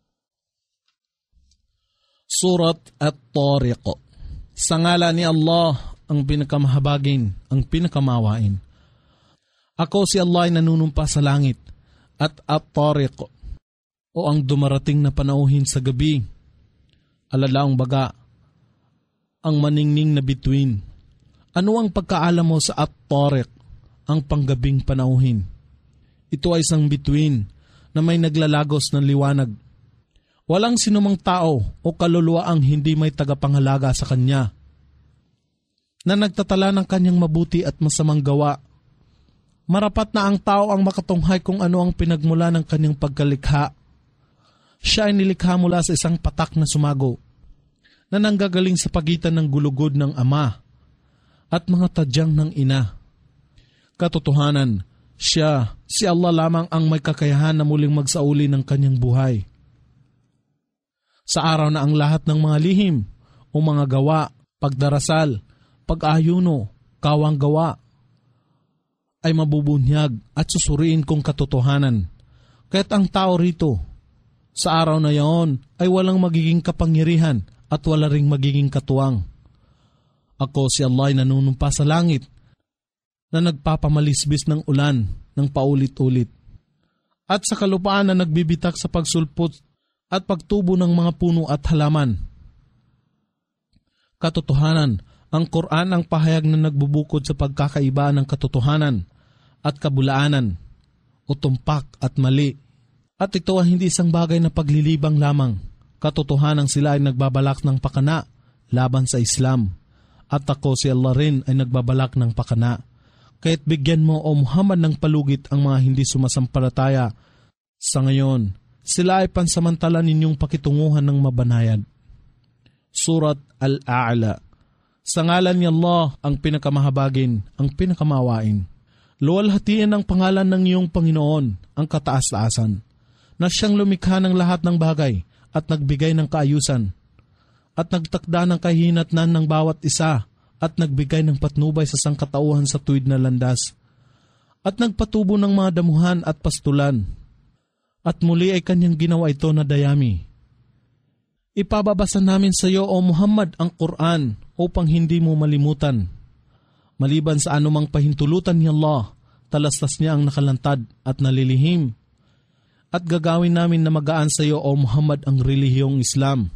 Surat At-Tariq. Sa ngalan ni Allah, ang pinakamahabagin, ang pinakamawain. Ako si Allah ay nanunumpa sa langit, at At-Tariq, o ang dumarating na panauhin sa gabi. Alalaong baga, ang maningning na bituin. Ano ang pagkaalam mo sa At-Tariq, ang panggabing panauhin? Ito ay isang bituin na may naglalagos ng liwanag. Walang sinumang tao o kaluluwa ang hindi may tagapangalaga sa kanya, na nagtatala ng kanyang mabuti at masamang gawa, Marapat na ang tao ang makatunghay kung ano ang pinagmula ng kanyang pagkalikha. Siya ay nilikha mula sa isang patak na sumago na nanggagaling sa pagitan ng gulugod ng ama at mga tadyang ng ina. Katotohanan, siya, si Allah lamang ang may kakayahan na muling magsauli ng kanyang buhay. Sa araw na ang lahat ng mga lihim o mga gawa, pagdarasal, pag-ayuno, kawang gawa, ay mabubunyag at susuriin kong katotohanan. Kaya't ang tao rito, sa araw na yaon, ay walang magiging kapangyarihan at wala ring magiging katuwang. Ako si Allah ay nanunumpa sa langit na nagpapamalisbis ng ulan ng paulit-ulit at sa kalupaan na nagbibitak sa pagsulpot at pagtubo ng mga puno at halaman. Katotohanan, ang Quran ang pahayag na nagbubukod sa pagkakaiba ng katotohanan at kabulaanan o tumpak at mali. At ito ay hindi isang bagay na paglilibang lamang. Katotohanan sila ay nagbabalak ng pakana laban sa Islam. At ako si Allah rin ay nagbabalak ng pakana. Kaya't bigyan mo o Muhammad ng palugit ang mga hindi sumasampalataya. Sa ngayon, sila ay pansamantala ninyong pakitunguhan ng mabanayad. Surat Al-A'la. Sa ngalan ni Allah ang pinakamahabagin, ang pinakamawain. Luwalhatiin ang pangalan ng iyong Panginoon, ang kataas-taasan, na siyang lumikha ng lahat ng bagay at nagbigay ng kaayusan, at nagtakda ng kahinatnan ng bawat isa, at nagbigay ng patnubay sa sangkatauhan sa tuwid na landas, at nagpatubo ng mga damuhan at pastulan, at muli ay kanyang ginawa ito na dayami. Ipababasa namin sa iyo, O Muhammad, ang Quran upang hindi mo malimutan. Maliban sa anumang pahintulutan ni Allah, talastas niya ang nakalantad at nalilihim. At gagawin namin na magaan sa iyo, O Muhammad, ang relihiyong Islam.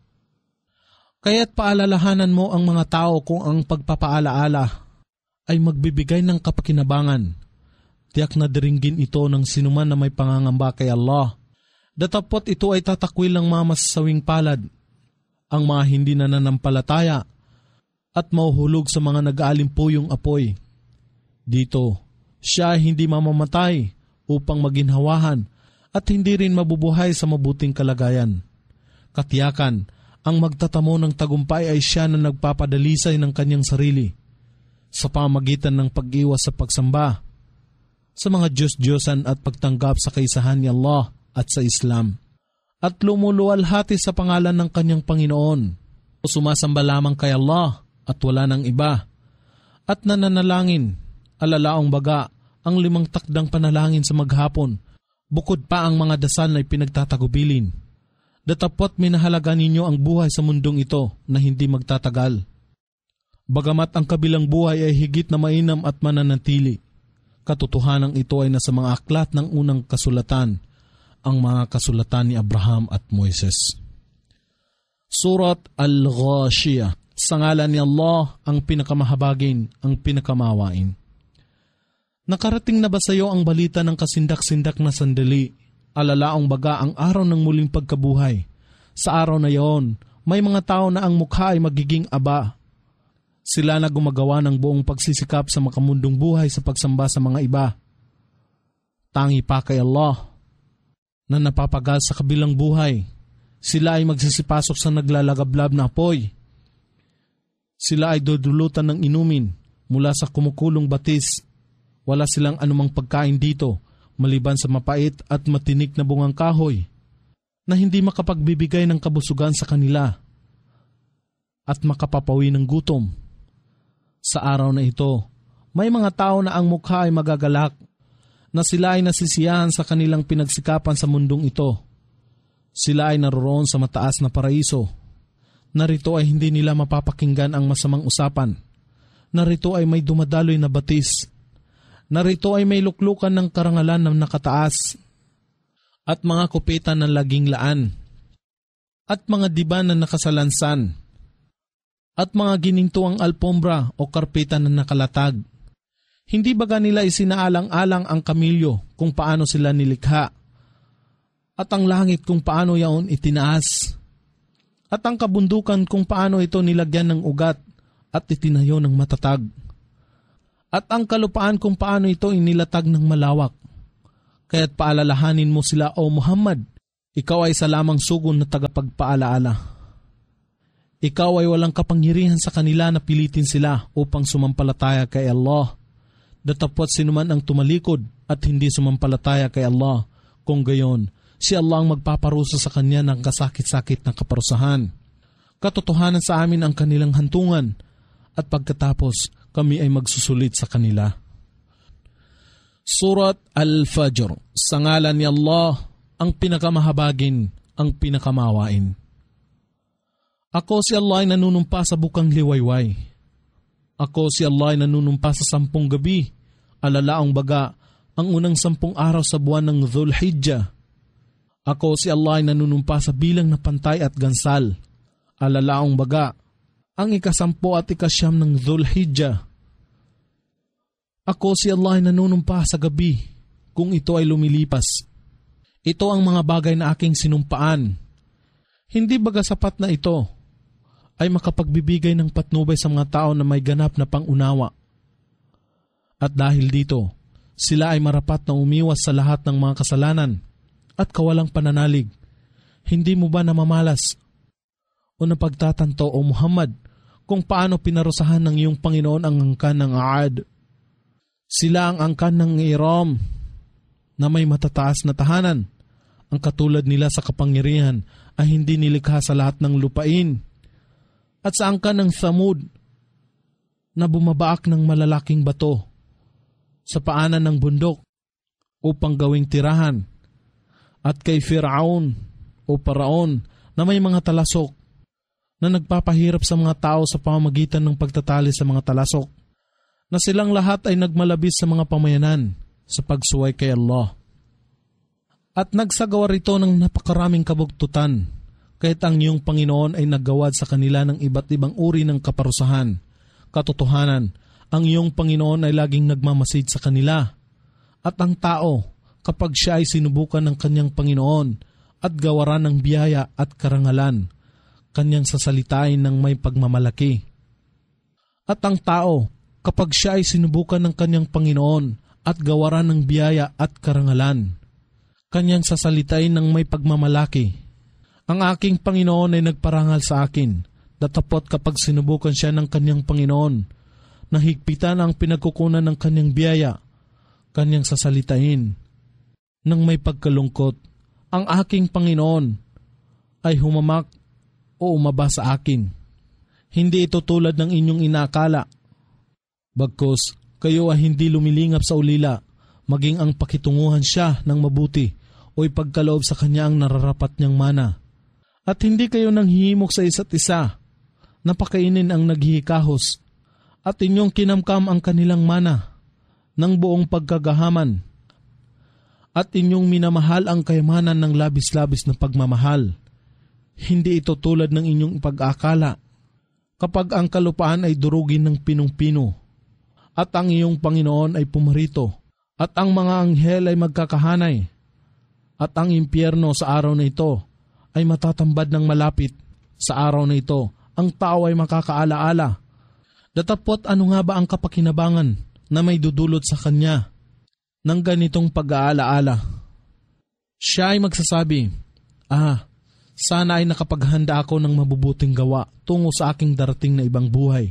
Kaya't paalalahanan mo ang mga tao kung ang pagpapaalaala ay magbibigay ng kapakinabangan. Tiyak na diringgin ito ng sinuman na may pangangamba kay Allah. Datapot ito ay tatakwil ng mga masasawing palad, ang mga hindi nananampalataya, at mauhulog sa mga nag-aalimpuyong apoy. Dito, siya ay hindi mamamatay upang maginhawahan at hindi rin mabubuhay sa mabuting kalagayan. Katiyakan, ang magtatamo ng tagumpay ay siya na nagpapadalisay ng kanyang sarili sa pamagitan ng pag-iwas sa pagsamba, sa mga Diyos-Diyosan at pagtanggap sa kaisahan ni Allah at sa Islam, at lumuluwalhati sa pangalan ng kanyang Panginoon o sumasamba lamang kay Allah at wala ng iba, at nananalangin, alalaong baga, ang limang takdang panalangin sa maghapon, bukod pa ang mga dasal na ipinagtatagubilin. Datapot minahalaga ninyo ang buhay sa mundong ito na hindi magtatagal. Bagamat ang kabilang buhay ay higit na mainam at mananatili, katotohanan ito ay nasa mga aklat ng unang kasulatan, ang mga kasulatan ni Abraham at Moises. Surat Al-Ghashiyah. Sa ngalan ni Allah ang pinakamahabagin, ang pinakamawain. Nakarating na ba sa iyo ang balita ng kasindak-sindak na sandali, alalaong baga ang araw ng muling pagkabuhay? Sa araw na iyon, may mga tao na ang mukha ay magiging aba. Sila na gumagawa ng buong pagsisikap sa makamundong buhay sa pagsamba sa mga iba. Tangi pa kay Allah na napapagal sa kabilang buhay. Sila ay magsisipasok sa naglalagablab na apoy. Sila ay dudulutan ng inumin mula sa kumukulong batis. Wala silang anumang pagkain dito maliban sa mapait at matinik na bungang kahoy na hindi makapagbibigay ng kabusugan sa kanila at makapapawi ng gutom. Sa araw na ito, may mga tao na ang mukha ay magagalak na sila ay nasisiyahan sa kanilang pinagsikapan sa mundong ito. Sila ay naroroon sa mataas na paraiso. Narito ay hindi nila mapapakinggan ang masamang usapan. Narito ay may dumadaloy na batis. Narito ay may luklukan ng karangalan ng nakataas at mga kupitan ng laging laan at mga diban na nakasalansan at mga ginintuang alpombra o karpetan na nakalatag. Hindi baga nila isinaalang-alang ang kamilyo kung paano sila nilikha at ang langit kung paano yaon itinaas at ang kabundukan kung paano ito nilagyan ng ugat at itinayo ng matatag. At ang kalupaan kung paano ito inilatag ng malawak. Kaya't paalalahanin mo sila, O Muhammad, ikaw ay sa lamang sugon na tagapagpaalaala. Ikaw ay walang kapangyarihan sa kanila na pilitin sila upang sumampalataya kay Allah. Datapwat sinuman ang tumalikod at hindi sumampalataya kay Allah, kung gayon, si Allah ang magpaparusa sa kanya ng kasakit-sakit na kaparusahan. Katotohanan sa amin ang kanilang hantungan, at pagkatapos kami ay magsusulit sa kanila. Surat Al-Fajr. Sa ngalan ni Allah, ang pinakamahabagin, ang pinakamawain. Ako si Allah ay nanunumpa sa bukang liwayway. Ako si Allah ay nanunumpa sa sampung gabi, alalaang baga, ang unang sampung araw sa buwan ng Dhul Hijjah. Ako si Allah ay nanunumpa sa bilang na pantay at gansal, alalaang baga, ang ikasampo at ikasyam ng Dhul Hijjah. Ako si Allah ay nanunumpa sa gabi, kung ito ay lumilipas. Ito ang mga bagay na aking sinumpaan. Hindi baga sapat na ito ay makapagbibigay ng patnubay sa mga tao na may ganap na pangunawa. At dahil dito, sila ay marapat na umiwas sa lahat ng mga kasalanan at kawalang pananalig. Hindi mo ba namamalas o napagtatanto, O Muhammad, kung paano pinarusahan ng iyong Panginoon ang angkan ng Aad? Sila ang angkan ng Iram na may matataas na tahanan. Ang katulad nila sa kapangyarihan ay hindi nilikha sa lahat ng lupain. At sa angkan ng Thamud na bumabaak ng malalaking bato sa paanan ng bundok upang gawing tirahan. At kay Firaun o Paraon na may mga talasok na nagpapahirap sa mga tao sa pamamagitan ng pagtatali sa mga talasok, na silang lahat ay nagmalabis sa mga pamayanan sa pagsuway kay Allah. At nagsagawa rito ng napakaraming kabugtutan, kahit ang iyong Panginoon ay naggawad sa kanila ng iba't ibang uri ng kaparusahan. Katotohanan, ang iyong Panginoon ay laging nagmamasid sa kanila. At ang tao, kapag siya ay sinubukan ng kanyang Panginoon at gawaran ng biyaya at karangalan, kanyang sasalitain ng may pagmamalaki. At ang tao, kapag siya ay sinubukan ng kanyang Panginoon at gawaran ng biyaya at karangalan, kanyang sasalitain ng may pagmamalaki. Ang aking Panginoon ay nagparangal sa akin, datapot kapag sinubukan siya ng kanyang Panginoon, nahigpitan ang pinagkukunan ng kanyang biyaya, kanyang sasalitain ng may pagkalungkot. Ang aking Panginoon ay humamak o umaba sa akin. Hindi ito tulad ng inyong inakala. Bagkus, kayo ay hindi lumilingap sa ulila, maging ang pakitunguhan siya ng mabuti o ipagkaloob sa kanya ang nararapat niyang mana. At hindi kayo nanghihimok sa isa't isa, napakainin ang naghihikahos, at inyong kinamkam ang kanilang mana ng buong pagkagahaman, at inyong minamahal ang kayamanan ng labis-labis na pagmamahal. Hindi ito tulad ng inyong pag-akala, kapag ang kalupaan ay durugin ng pinong-pino, at ang iyong Panginoon ay pumarito, at ang mga anghel ay magkakahanay, at ang impyerno sa araw na ito ay matatambad ng malapit. Sa araw na ito, ang tao ay makakaalaala. Datapot ano nga ba ang kapakinabangan na may dudulot sa kanya ng ganitong pag-aalaala? Siya ay magsasabi, Ah, sana ay nakapaghanda ako ng mabubuting gawa tungo sa aking darating na ibang buhay.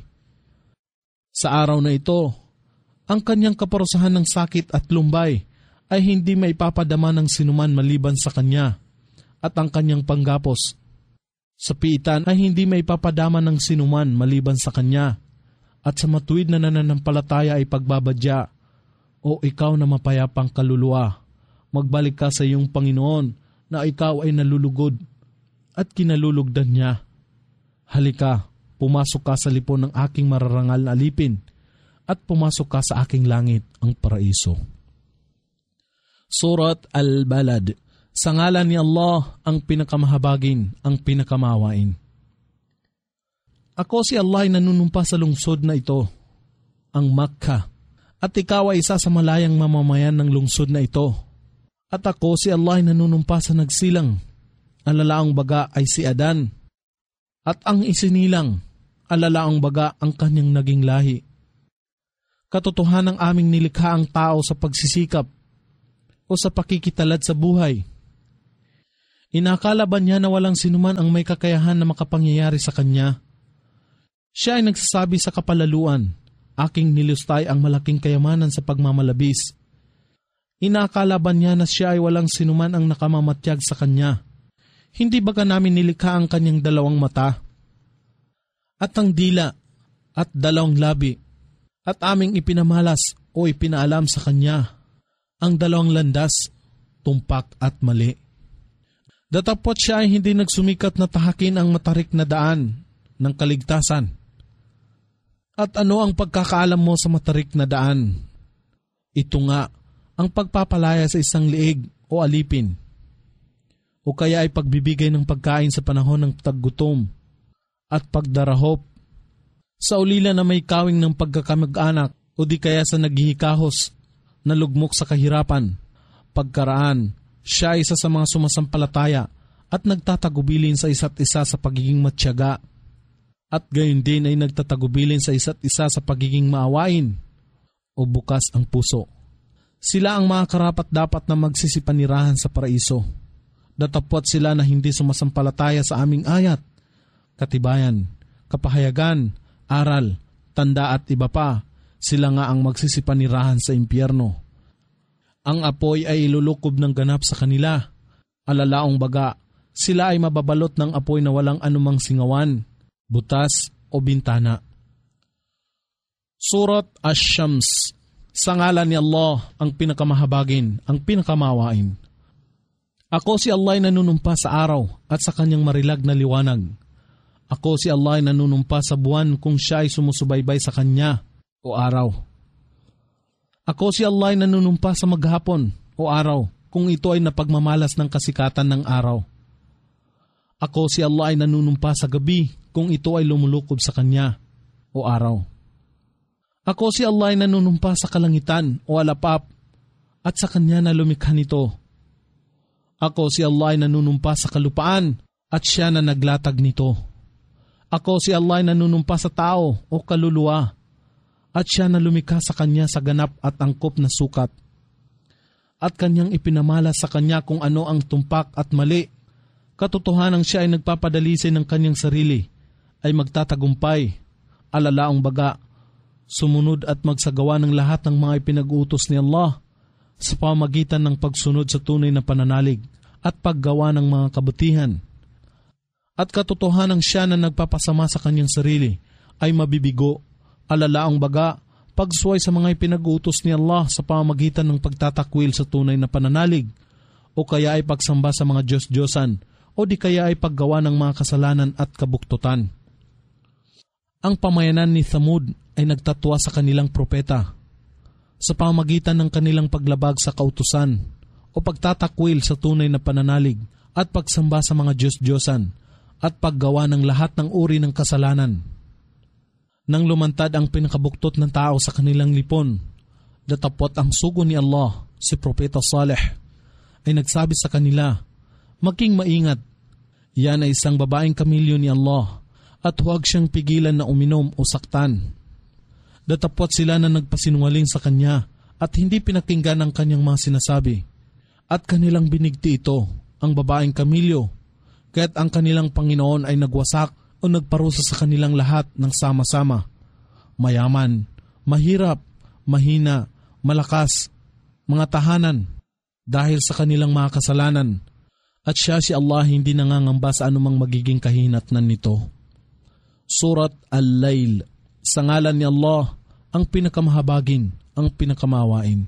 Sa araw na ito, ang kanyang kaparusahan ng sakit at lumbay ay hindi maipapadama ng sinuman maliban sa kanya, at ang kanyang panggapos sa piitan ay hindi maipapadama ng sinuman maliban sa kanya, at sa matuwid na nananampalataya ay pagbabadya. O ikaw na mapayapang kaluluwa, magbalik ka sa iyong Panginoon na ikaw ay nalulugod at kinalulugdan niya. Halika, pumasok ka sa lipon ng aking mararangal na alipin at pumasok ka sa aking langit, ang paraiso. Surat Al-Balad. Sa ngalan ni Allah, ang pinakamahabagin, ang pinakamawain. Ako si Allah ay nanunumpa sa lungsod na ito, ang Makkah, at ikaw ay isa sa malayang mamamayan ng lungsod na ito. At ako si Allah ay nanunumpa sa nagsilang, ang lalaang baga ay si Adan, at ang isinilang, ang lalaang baga ang kanyang naging lahi. katotohanang aming nilikha ang tao sa pagsisikap o sa pakikitalad sa buhay. Inakala ba niya na walang sinuman ang may kakayahan na makapangyayari sa kanya? Siya ay nagsasabi sa kapalaluan, aking nilustay ang malaking kayamanan sa pagmamalabis. Inakala ba niya na siya ay walang sinuman ang nakamamatyag sa kanya? Hindi baga namin nilikha ang kanyang dalawang mata? At ang dila at dalawang labi at aming ipinamalas o ipinaalam sa kanya ang dalawang landas, tumpak at mali. Datapot siya ay hindi nagsumikat na tahakin ang matarik na daan ng kaligtasan. At ano ang pagkakaalam mo sa matarik na daan? Ito nga, ang pagpapalaya sa isang liig o alipin. O kaya ay pagbibigay ng pagkain sa panahon ng taggutom at pagdarahop. Sa ulila na may kawing ng pagkakamag-anak o di kaya sa naghihikahos na lugmok sa kahirapan. Pagkaraan, siya ay isa sa mga sumasampalataya at nagtatagubilin sa isa't isa sa pagiging matyaga. At gayon din ay nagtatagubilin sa isa't isa sa pagiging maawain o bukas ang puso. Sila ang mga karapat dapat na magsisipanirahan sa paraiso. Datapwat sila na hindi sumasampalataya sa aming ayat, katibayan, kapahayagan, aral, tanda at iba pa, sila nga ang magsisipanirahan sa impyerno. Ang apoy ay ilulukob ng ganap sa kanila. Alalaong baga, sila ay mababalot ng apoy na walang anumang singawan, butas o bintana. Surat Ash-Shams. Sa ngalan ni Allah, ang pinakamahabagin, ang pinakamawain. Ako si Allah ay nanunumpa sa araw at sa kanyang marilag na liwanag. Ako si Allah ay nanunumpa sa buwan kung siya ay sumusubaybay sa kanya o araw. Ako si Allah ay nanunumpa sa maghapon o araw kung ito ay napagmamalas ng kasikatan ng araw. Ako si Allah ay nanunumpa sa gabi kung ito ay lumulukob sa kanya o araw. Ako si Allah ay nanunumpa sa kalangitan o alapap at sa kanya na lumikha nito. Ako si Allah ay nanunumpa sa kalupaan at siya na naglatag nito. Ako si Allah ay nanunumpa sa tao o kaluluwa at siya na lumikha sa kanya sa ganap at angkop na sukat. At kanyang ipinamala sa kanya kung ano ang tumpak at mali. Katotohanang siya ay nagpapadalisay ng kanyang sarili ay magtatagumpay, alalaong baga, sumunod at magsagawa ng lahat ng mga ipinag-utos ni Allah sa pamagitan ng pagsunod sa tunay na pananalig at paggawa ng mga kabutihan. At katotohanang siya na nagpapasama sa kanyang sarili ay mabibigo, alalaang baga, pagsuway sa mga ipinag-utos ni Allah sa pamagitan ng pagtatakwil sa tunay na pananalig o kaya ay pagsamba sa mga Diyos-Diyosan o di kaya ay paggawa ng mga kasalanan at kabuktutan. Ang pamayanan ni Thamud ay nagtatwa sa kanilang propeta sa pamagitan ng kanilang paglabag sa kautusan o pagtatakwil sa tunay na pananalig at pagsamba sa mga Diyos-Diyosan at paggawa ng lahat ng uri ng kasalanan. Nang lumantad ang pinakabuktot ng tao sa kanilang lipon, datapot ang sugo ni Allah, si Propeta Saleh, ay nagsabi sa kanila, maging maingat, yan ay isang babaeng kamilyo ni Allah at huwag siyang pigilan na uminom o saktan. Datapot sila na nagpasinungaling sa kanya at hindi pinakinggan ang kanyang mga sinasabi. At kanilang binigti ito, ang babaeng kamilyo, kaya't ang kanilang Panginoon ay nagwasak o nagparusa sa kanilang lahat ng sama-sama. Mayaman, mahirap, mahina, malakas, mga tahanan, dahil sa kanilang mga kasalanan. At siya si Allah hindi nangangamba sa anumang magiging kahinatnan nito. Surat Al-Layl. Sa ngalan ni Allah, ang pinakamahabagin, ang pinakamawain.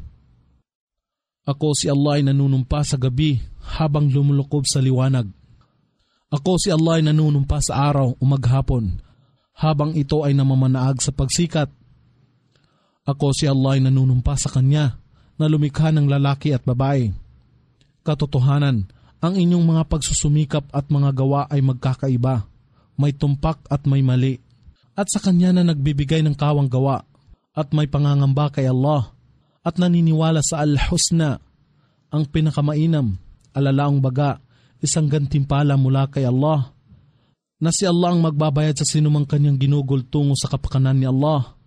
Ako si Allah ay nanunumpa sa gabi habang lumulukob sa liwanag. Ako si Allah ay nanunumpa sa araw o maghapon habang ito ay namamanaag sa pagsikat. Ako si Allah ay nanunumpa sa kanya na lumikha ng lalaki at babae. Katotohanan, ang inyong mga pagsusumikap at mga gawa ay magkakaiba. May tumpak at may mali. At sa kanya na nagbibigay ng kawang gawa at may pangangamba kay Allah at naniniwala sa Al-Husna, ang pinakamainam, alalaong baga, isang gantimpala mula kay Allah, na si Allah ang magbabayad sa sinumang kanyang ginugol tungo sa kapakanan ni Allah.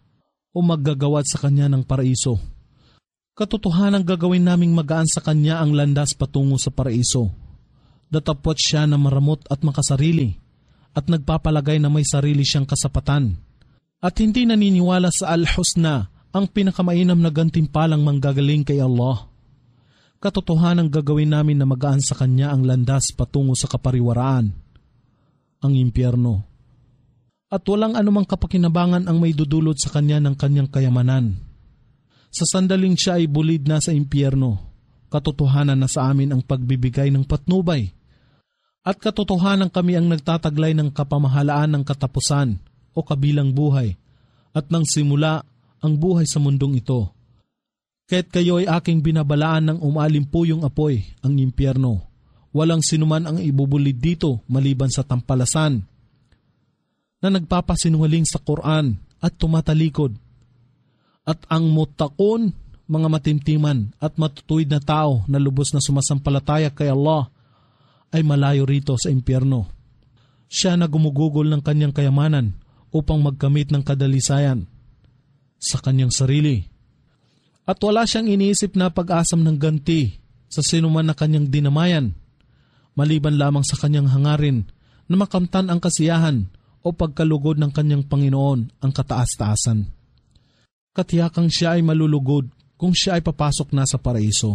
o maggagawad sa kanya ng paraiso. Katotohanan gagawin naming magaan sa kanya ang landas patungo sa paraiso. Datapwat siya na maramot at makasarili at nagpapalagay na may sarili siyang kasapatan. At hindi naniniwala sa Al-Husna, ang pinakamainam na gantimpalang manggagaling kay Allah. Katotohanan gagawin namin na magaan sa kanya ang landas patungo sa kapariwaraan, ang impyerno. At walang anumang kapakinabangan ang may dudulot sa kanya ng kanyang kayamanan. Sa sandaling siya ay bulid na sa impyerno, katotohanan na sa amin ang pagbibigay ng patnubay. At katotohanan kami ang nagtataglay ng kapamahalaan ng katapusan o kabilang buhay, at nang simula ang buhay sa mundong ito. Kaya't kayo ay aking binabalaan ng umalimpuyong apoy, ang impyerno. Walang sinuman ang ibubulid dito maliban sa tampalasan na nagpapasinungaling sa Quran at tumatalikod. At ang mutakon, mga matimtiman at matutuwid na tao na lubos na sumasampalataya kay Allah, ay malayo rito sa impyerno. Siya na gumugugol ng kanyang kayamanan upang magkamit ng kadalisayan sa kanyang sarili. At wala siyang iniisip na pag-asam ng ganti sa sinuman na kanyang dinamayan, maliban lamang sa kanyang hangarin na makamtan ang kasiyahan o pagkalugod ng kanyang Panginoon ang kataas-taasan. Katiyakang siya ay malulugod kung siya ay papasok na sa paraiso.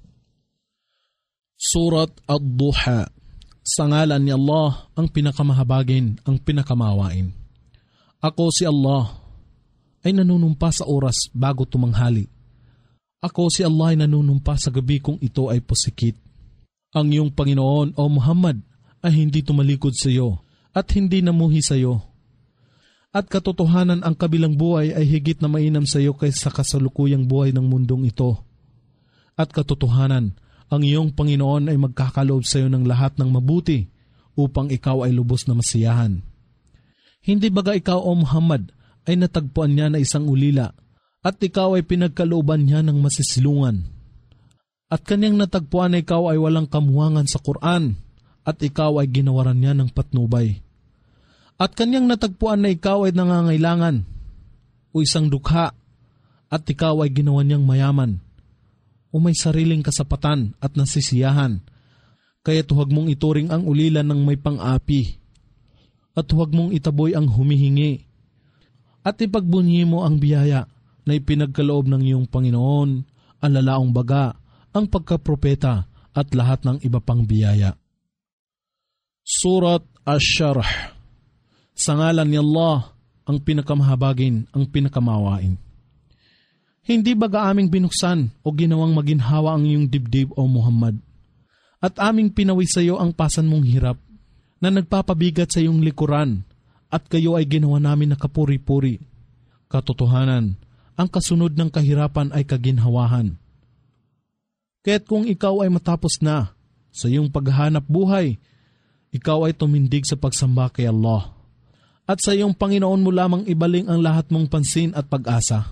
Surat Ad-Duha. Sa ngalan ni Allah, ang pinakamahabagin, ang pinakamawain. Ako si Allah ay nanunumpa sa oras bago tumanghali. Ako si Allah ay nanunumpa sa gabi kung ito ay pusikit. Ang iyong Panginoon o Muhammad ay hindi tumalikod sa iyo at hindi namuhi sa iyo. At katotohanan ang kabilang buhay ay higit na mainam sa iyo kaysa kasalukuyang buhay ng mundong ito. At katotohanan, ang iyong Panginoon ay magkakaloob sa iyo ng lahat ng mabuti upang ikaw ay lubos na masiyahan. Hindi baga ikaw o Muhammad ay natagpuan niya na isang ulila at ikaw ay pinagkalooban niya ng masisilungan. At kanyang natagpuan na ikaw ay walang kamuhangan sa Quran at ikaw ay ginawaran niya ng patnubay. At kanyang natagpuan na ikaw ay nangangailangan o isang dukha at ikaw ay ginawa niyang mayaman o may sariling kasapatan at nasisiyahan. Kaya't huwag mong ituring ang ulila ng may pang-api at huwag mong itaboy ang humihingi. At ipagbunyi mo ang biyaya na ipinagkaloob ng iyong Panginoon, ang lalaong baga, ang pagkapropeta at lahat ng iba pang biyaya. Surat Ash-Sharh. Sa ngalan ni Allah, ang pinakamahabagin, ang pinakamawain. Hindi baga aming binuksan o ginawang maginhawa ang iyong dibdib o Muhammad? At aming pinawi sa iyo ang pasan mong hirap na nagpapabigat sa iyong likuran, at kayo ay ginawa namin na kapuri-puri. Katotohanan, ang kasunod ng kahirapan ay kaginhawahan. Kaya't kung ikaw ay matapos na sa iyong paghahanap buhay, ikaw ay tumindig sa pagsamba kay Allah. At sa iyong Panginoon mo lamang ibaling ang lahat mong pansin at pag-asa.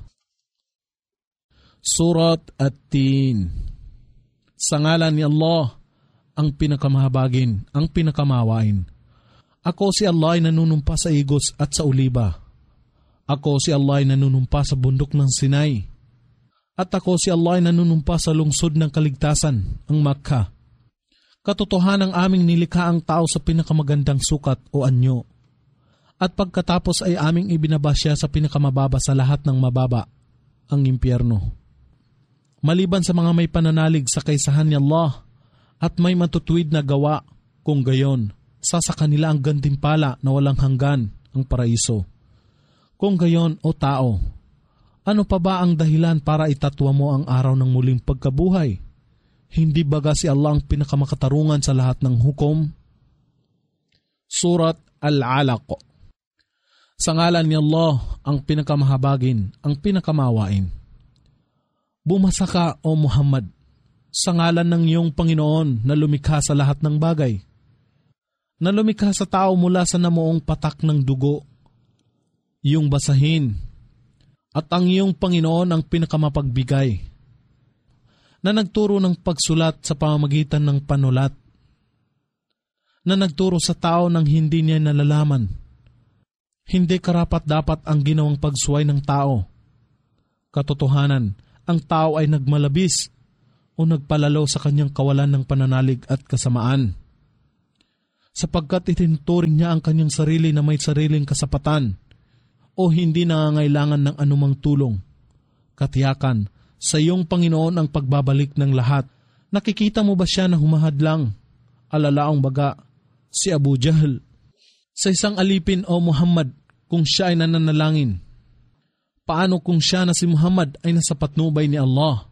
Surat At-Tin. Sa ngalan ni Allah, ang pinakamahabagin, ang pinakamawain. Ako si Allah ay nanunumpa sa igos at sa uliba. Ako si Allah ay nanunumpa sa bundok ng Sinai. At ako si Allah ay nanunumpa sa lungsod ng kaligtasan, ang Makkah. Katotohanan ang aming nilikha ang tao sa pinakamagandang sukat o anyo. At pagkatapos ay aming ibinaba siya sa pinakamababa sa lahat ng mababa, ang impyerno. Maliban sa mga may pananalig sa kaisahan ni Allah at may matutuwid na gawa, kung gayon, sa sa kanila ang gantimpala na walang hanggan, ang paraiso. Kung gayon, o tao, ano pa ba ang dahilan para itatwa mo ang araw ng muling pagkabuhay? Hindi baga si Allah ang pinakamakatarungan sa lahat ng hukom? Surat Al-Alaq. Sa ngalan ni Allah, ang pinakamahabagin, ang pinakamawain. Bumasa ka, O Muhammad, sa ngalan ng iyong Panginoon na lumikha sa lahat ng bagay, na lumikha sa tao mula sa namuong patak ng dugo, iyong basahin, at ang iyong Panginoon ang pinakamapagbigay, na nagturo ng pagsulat sa pamamagitan ng panulat, na nagturo sa tao ng hindi niya nalalaman. Hindi karapat-dapat ang ginawang pagsuway ng tao Katotohanan, ang tao ay nagmalabis o nagpalalo sa kanyang kawalan ng pananalig at kasamaan. Sapagkat itinuturing niya ang kanyang sarili na may sariling kasapatan o hindi nangangailangan ng anumang tulong. Katiyakan, sa iyong Panginoon ang pagbabalik ng lahat. Nakikita mo ba siya na humahadlang? Alalaong baga, si Abu Jahl. Sa isang alipin o Muhammad kung siya ay nananalangin. Paano kung siya na si Muhammad ay nasa patnubay ni Allah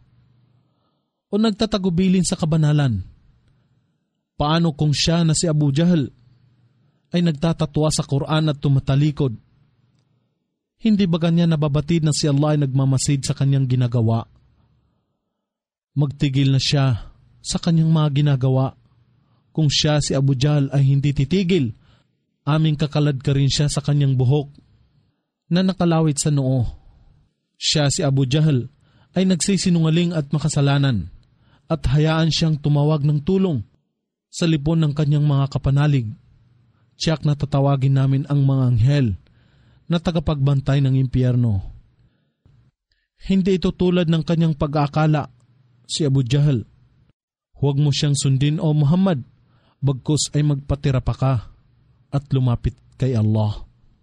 o nagtatagubilin sa kabanalan? Paano kung siya na si Abu Jahl ay nagtatatwa sa Quran at tumatalikod? Hindi ba ganyan nababatid na si Allah ay nagmamasid sa kanyang ginagawa? Magtigil na siya sa kanyang mga ginagawa. Kung siya si Abu Jahl ay hindi titigil, aming kakalad ka rin siya sa kanyang buhok na nakalawit sa noo. Siya si Abu Jahl ay nagsisinungaling at makasalanan at hayaan siyang tumawag ng tulong sa lipon ng kanyang mga kapanalig. Tiyak na tatawagin namin ang mga anghel na tagapagbantay ng impyerno. Hindi ito tulad ng kanyang pag-aakala, si Abu Jahl. Huwag mo siyang sundin o Muhammad, bagkus ay magpatira pa ka at lumapit kay Allah.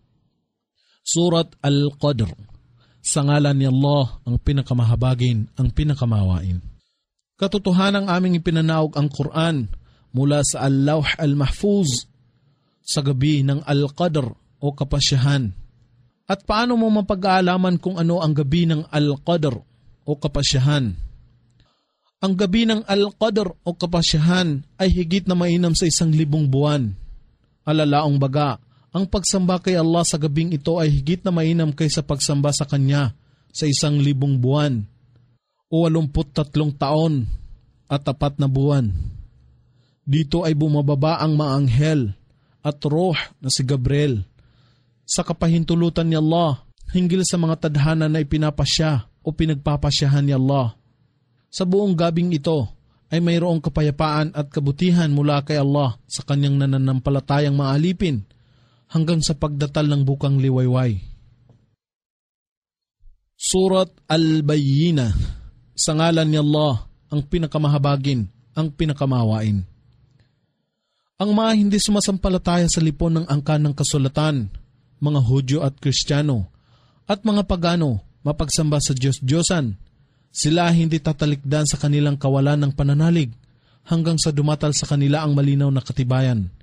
Surat Al-Qadr. Sa ngalan ni Allah, ang pinakamahabagin, ang pinakamawain. Katotohanang aming ipinanaog ang Quran mula sa Al-Lawh Al-Mahfuz sa gabi ng Al-Qadr o kapasyahan. At paano mo mapag-aalaman kung ano ang gabi ng Al-Qadr o kapasyahan? Ang gabi ng Al-Qadr o kapasyahan ay higit na mainam sa isang libong buwan. Alalaong baga, ang pagsamba kay Allah sa gabing ito ay higit na mainam kaysa pagsamba sa Kanya sa isang libong buwan o walumput tatlong taon at tapat na buwan. Dito ay bumababa ang mga anghel at roh na si Gabriel sa kapahintulutan ni Allah hinggil sa mga tadhana na ipinapasya o pinagpapasyahan ni Allah. Sa buong gabing ito ay mayroong kapayapaan at kabutihan mula kay Allah sa Kanyang nananampalatayang mga alipin hanggang sa pagdatal ng bukang liwayway. Surat Al-Bayyinah. Sa ngalan ni Allah, ang pinakamahabagin, ang pinakamawain. Ang mga hindi sumasampalataya sa lipon ng angkan ng kasulatan, mga Hudyo at Kristiyano, at mga pagano, mapagsamba sa Diyos-Diyosan, sila hindi tatalikdan sa kanilang kawalan ng pananalig hanggang sa dumatal sa kanila ang malinaw na katibayan.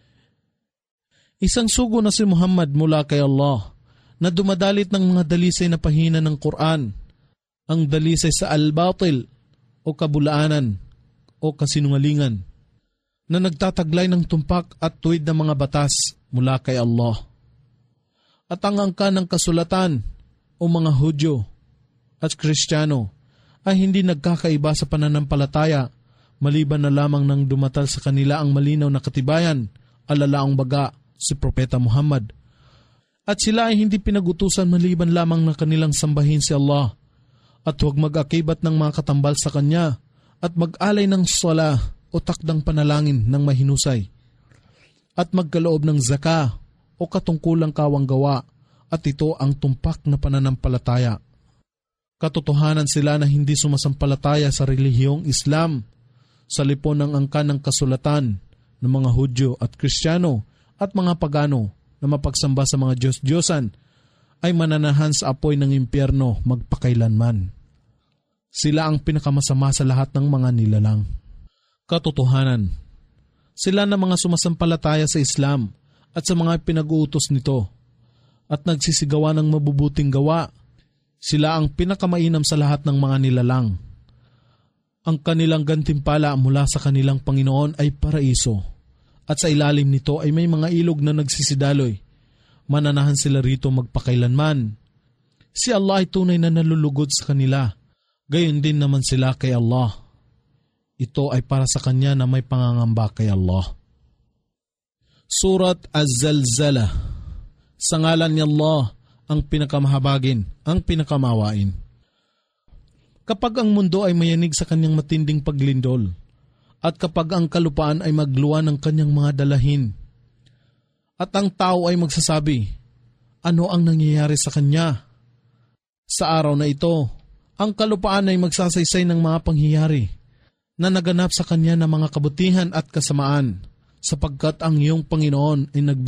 Isang sugo na si Muhammad mula kay Allah na dumadalit ng mga dalisay na pahina ng Quran, ang dalisay sa al-batil o kabulaanan o kasinungalingan, na nagtataglay ng tumpak at tuwid na mga batas mula kay Allah. At ang angkan ng kasulatan o mga Hudyo at Kristiyano ay hindi nagkakaiba sa pananampalataya maliban na lamang nang dumatal sa kanila ang malinaw na katibayan, alalaang baga si Propeta Muhammad. At sila ay hindi pinagutusan maliban lamang na kanilang sambahin si Allah at huwag mag-akibat ng mga katambal sa Kanya at mag-alay ng sala o takdang panalangin ng mahinusay at magkaloob ng zaka o katungkulang kawang gawa at ito ang tumpak na pananampalataya. Katotohanan sila na hindi sumasampalataya sa relihiyong Islam sa lipon ng angkan ng kasulatan ng mga Hudyo at Kristiyano at mga pagano na mapagsamba sa mga Diyos-Diyosan ay mananahan sa apoy ng impyerno magpakailanman. Sila ang pinakamasama sa lahat ng mga nilalang. Katotohanan, sila na mga sumasampalataya sa Islam at sa mga pinag-uutos nito at nagsisigawa ng mabubuting gawa, sila ang pinakamainam sa lahat ng mga nilalang. Ang kanilang gantimpala mula sa kanilang Panginoon ay paraiso. At sa ilalim nito ay may mga ilog na nagsisidaloy. Mananahan sila rito magpakailanman. Si Allah ay tunay na nalulugod sa kanila. Gayon din naman sila kay Allah. Ito ay para sa Kanya na may pangangamba kay Allah. Surat Az-Zalzalah. Sa ngalan ni Allah, ang pinakamahabagin, ang pinakamawain. Kapag ang mundo ay mayanig sa kanyang matinding paglindol, at kapag ang kalupaan ay magluwa ng kanyang mga dalahin, at ang tao ay magsasabi, ano ang nangyayari sa kanya? Sa araw na ito, ang kalupaan ay magsasaysay ng mga pangyayari na naganap sa kanya ng mga kabutihan at kasamaan, sapagkat ang iyong Panginoon ay nagbigay